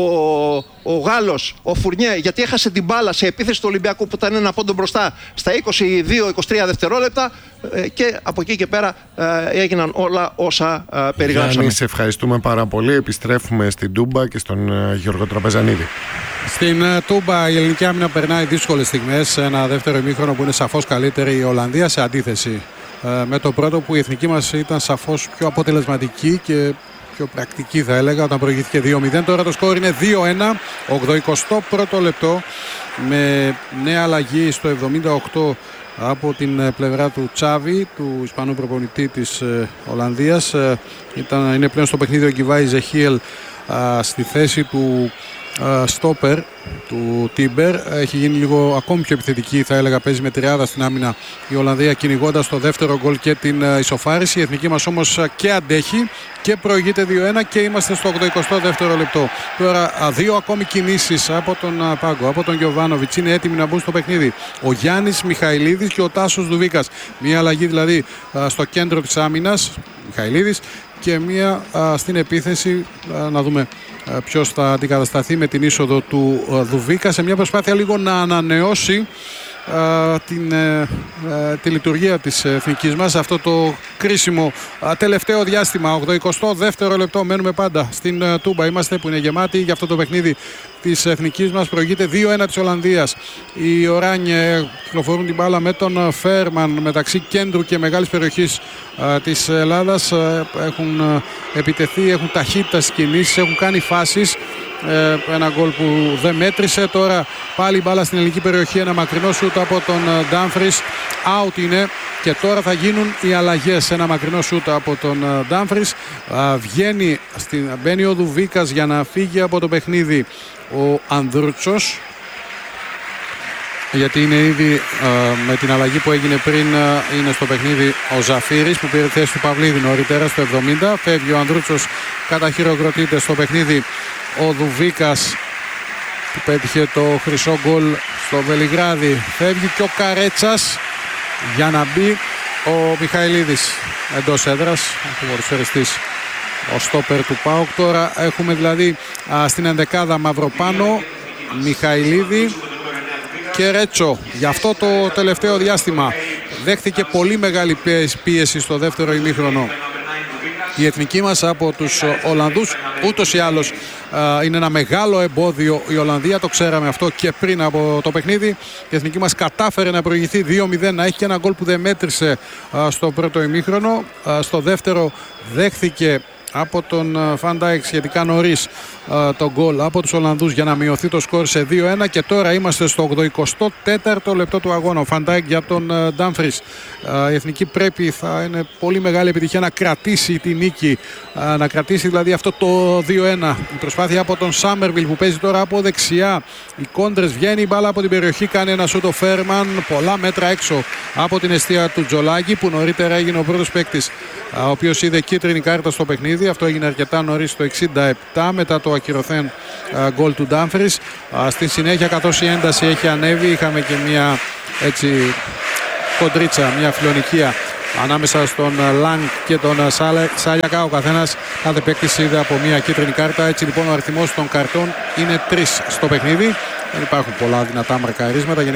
ο Γάλλος, ο Φουρνιέ, γιατί έχασε την μπάλα σε επίθεση του Ολυμπιακού που ήταν ένα πόντο μπροστά στα 22-23 δευτερόλεπτα, και από εκεί και πέρα έγιναν όλα όσα περιγράψαμε. Γιάννη, σε ευχαριστούμε πάρα πολύ. Επιστρέφουμε στην Τούμπα και στον Γιώργο Τραπεζανίδη. Στην Τούμπα η ελληνική άμυνα περνάει δύσκολες στιγμές. Ένα δεύτερο ημίχρονο που είναι σαφώς καλύτερη η Ολλανδία, σε αντίθεση με το πρώτο που η εθνική μας ήταν σαφώς πιο αποτελεσματική και πιο πρακτική, θα έλεγα, όταν προηγήθηκε 2-0. Τώρα το σκόρ είναι 2-1, 81ο λεπτό, με νέα αλλαγή στο 78 από την πλευρά του Τσάβη, του Ισπανού προπονητή της Ολλανδίας. Είναι πλέον στο παιχνίδι ο Γκιβάη Ζεχίελ στη θέση του στόπερ του Τίμπερ. Έχει γίνει λίγο ακόμη πιο επιθετική, θα έλεγα. Παίζει με τριάδα στην άμυνα η Ολλανδία, κυνηγώντας το δεύτερο γκολ και την ισοφάριση. Η εθνική μας όμως και αντέχει και προηγείται 2-1 και είμαστε στο 82ο λεπτό. Τώρα δύο ακόμη κινήσεις από τον Πάγκο, από τον Γιοβάνοβιτς, είναι έτοιμοι να μπουν στο παιχνίδι. Ο Γιάννης Μιχαηλίδης και ο Τάσος Δουβίκας. Μια αλλαγή δηλαδή στο κέντρο της άμυνας, Μιχαηλίδης, και μία στην επίθεση. Να δούμε ποιος θα αντικατασταθεί με την είσοδο του Δουβίκα, σε μια προσπάθεια λίγο να ανανεώσει τη λειτουργία της εθνικής μας αυτό το κρίσιμο τελευταίο διάστημα. 82ο λεπτό, μένουμε πάντα στην Τούμπα, είμαστε, που είναι γεμάτη για αυτό το παιχνίδι της εθνικής μας. Προηγείται 2-1 της Ολλανδίας. Οι Οράνιε κυκλοφορούν την μπάλα με τον Φέρμαν μεταξύ κέντρου και μεγάλης περιοχής της Ελλάδας. Έχουν επιτεθεί, έχουν ταχύτητα στις κινήσεις, έχουν κάνει φάσεις. Ένα γκολ που δεν μέτρησε. Τώρα πάλι μπάλα στην ελληνική περιοχή, ένα μακρινό σούτ από τον Ντάμφρις, out είναι, και τώρα θα γίνουν οι αλλαγές. Ένα μακρινό σούτ από τον Ντάμφρις, μπαίνει ο Δουβίκας για να φύγει από το παιχνίδι ο Ανδρούτσος, γιατί είναι ήδη με την αλλαγή που έγινε πριν είναι στο παιχνίδι ο Ζαφύρης, που πήρε θέση του Παυλίδη νωρίτερα στο 70. Φεύγει ο Ανδρούτσος, καταχειροκροτείται στο παιχνίδι ο Δουβίκας, που πέτυχε το χρυσό γκολ στο Βελιγράδι. Φεύγει και ο Καρέτσας για να μπει ο Μιχαηλίδης εντός έδρας, ο ποδοσφαιριστής, ο στόπερ του ΠΑΟΚ. Τώρα έχουμε δηλαδή στην ενδεκάδα Μαυροπάνο, Μιχαηλίδη και Ρέτσο. Για αυτό το τελευταίο διάστημα δέχθηκε πολύ μεγάλη πίεση στο δεύτερο ημίχρονο η εθνική μας από τους Ολλανδούς. Ούτως ή άλλως είναι ένα μεγάλο εμπόδιο η Ολλανδία, το ξέραμε αυτό και πριν από το παιχνίδι. Η εθνική μας κατάφερε να προηγηθεί 2-0, να έχει και ένα γκολ που δεν μέτρησε στο πρώτο ημίχρονο. Στο δεύτερο δέχθηκε από τον Van Dijk σχετικά νωρίς το γκολ από τους Ολλανδούς για να μειωθεί το σκορ σε 2-1 και τώρα είμαστε στο 84ο λεπτό του αγώνα. Ο Van Dijk για τον Dumfries. Η εθνική θα είναι πολύ μεγάλη επιτυχία να κρατήσει τη νίκη, να κρατήσει δηλαδή αυτό το 2-1. Η προσπάθεια από τον Σάμερβιλ που παίζει τώρα από δεξιά. Οι κόντρες, βγαίνει η μπάλα από την περιοχή, κάνει ένα σούτ ο Φέρμαν πολλά μέτρα έξω από την εστία του Τζολάκη, που νωρίτερα έγινε ο πρώτος παίκτης ο οποίος είδε κίτρινη κάρτα στο παιχνίδι. Αυτό έγινε αρκετά νωρίς το 67 μετά το ακυρωθέν γκολ του Dumfries. Στη συνέχεια, καθώς η ένταση έχει ανέβει, είχαμε και μια έτσι κοντρίτσα, μια φιλονικία ανάμεσα στον Λανγκ και τον Σάλιακα. Ο κάθε παίκτης είδε από μια κίτρινη κάρτα. Έτσι λοιπόν ο αριθμός των καρτών είναι 3 στο παιχνίδι. Δεν υπάρχουν πολλά δυνατά μαρκαρίσματα.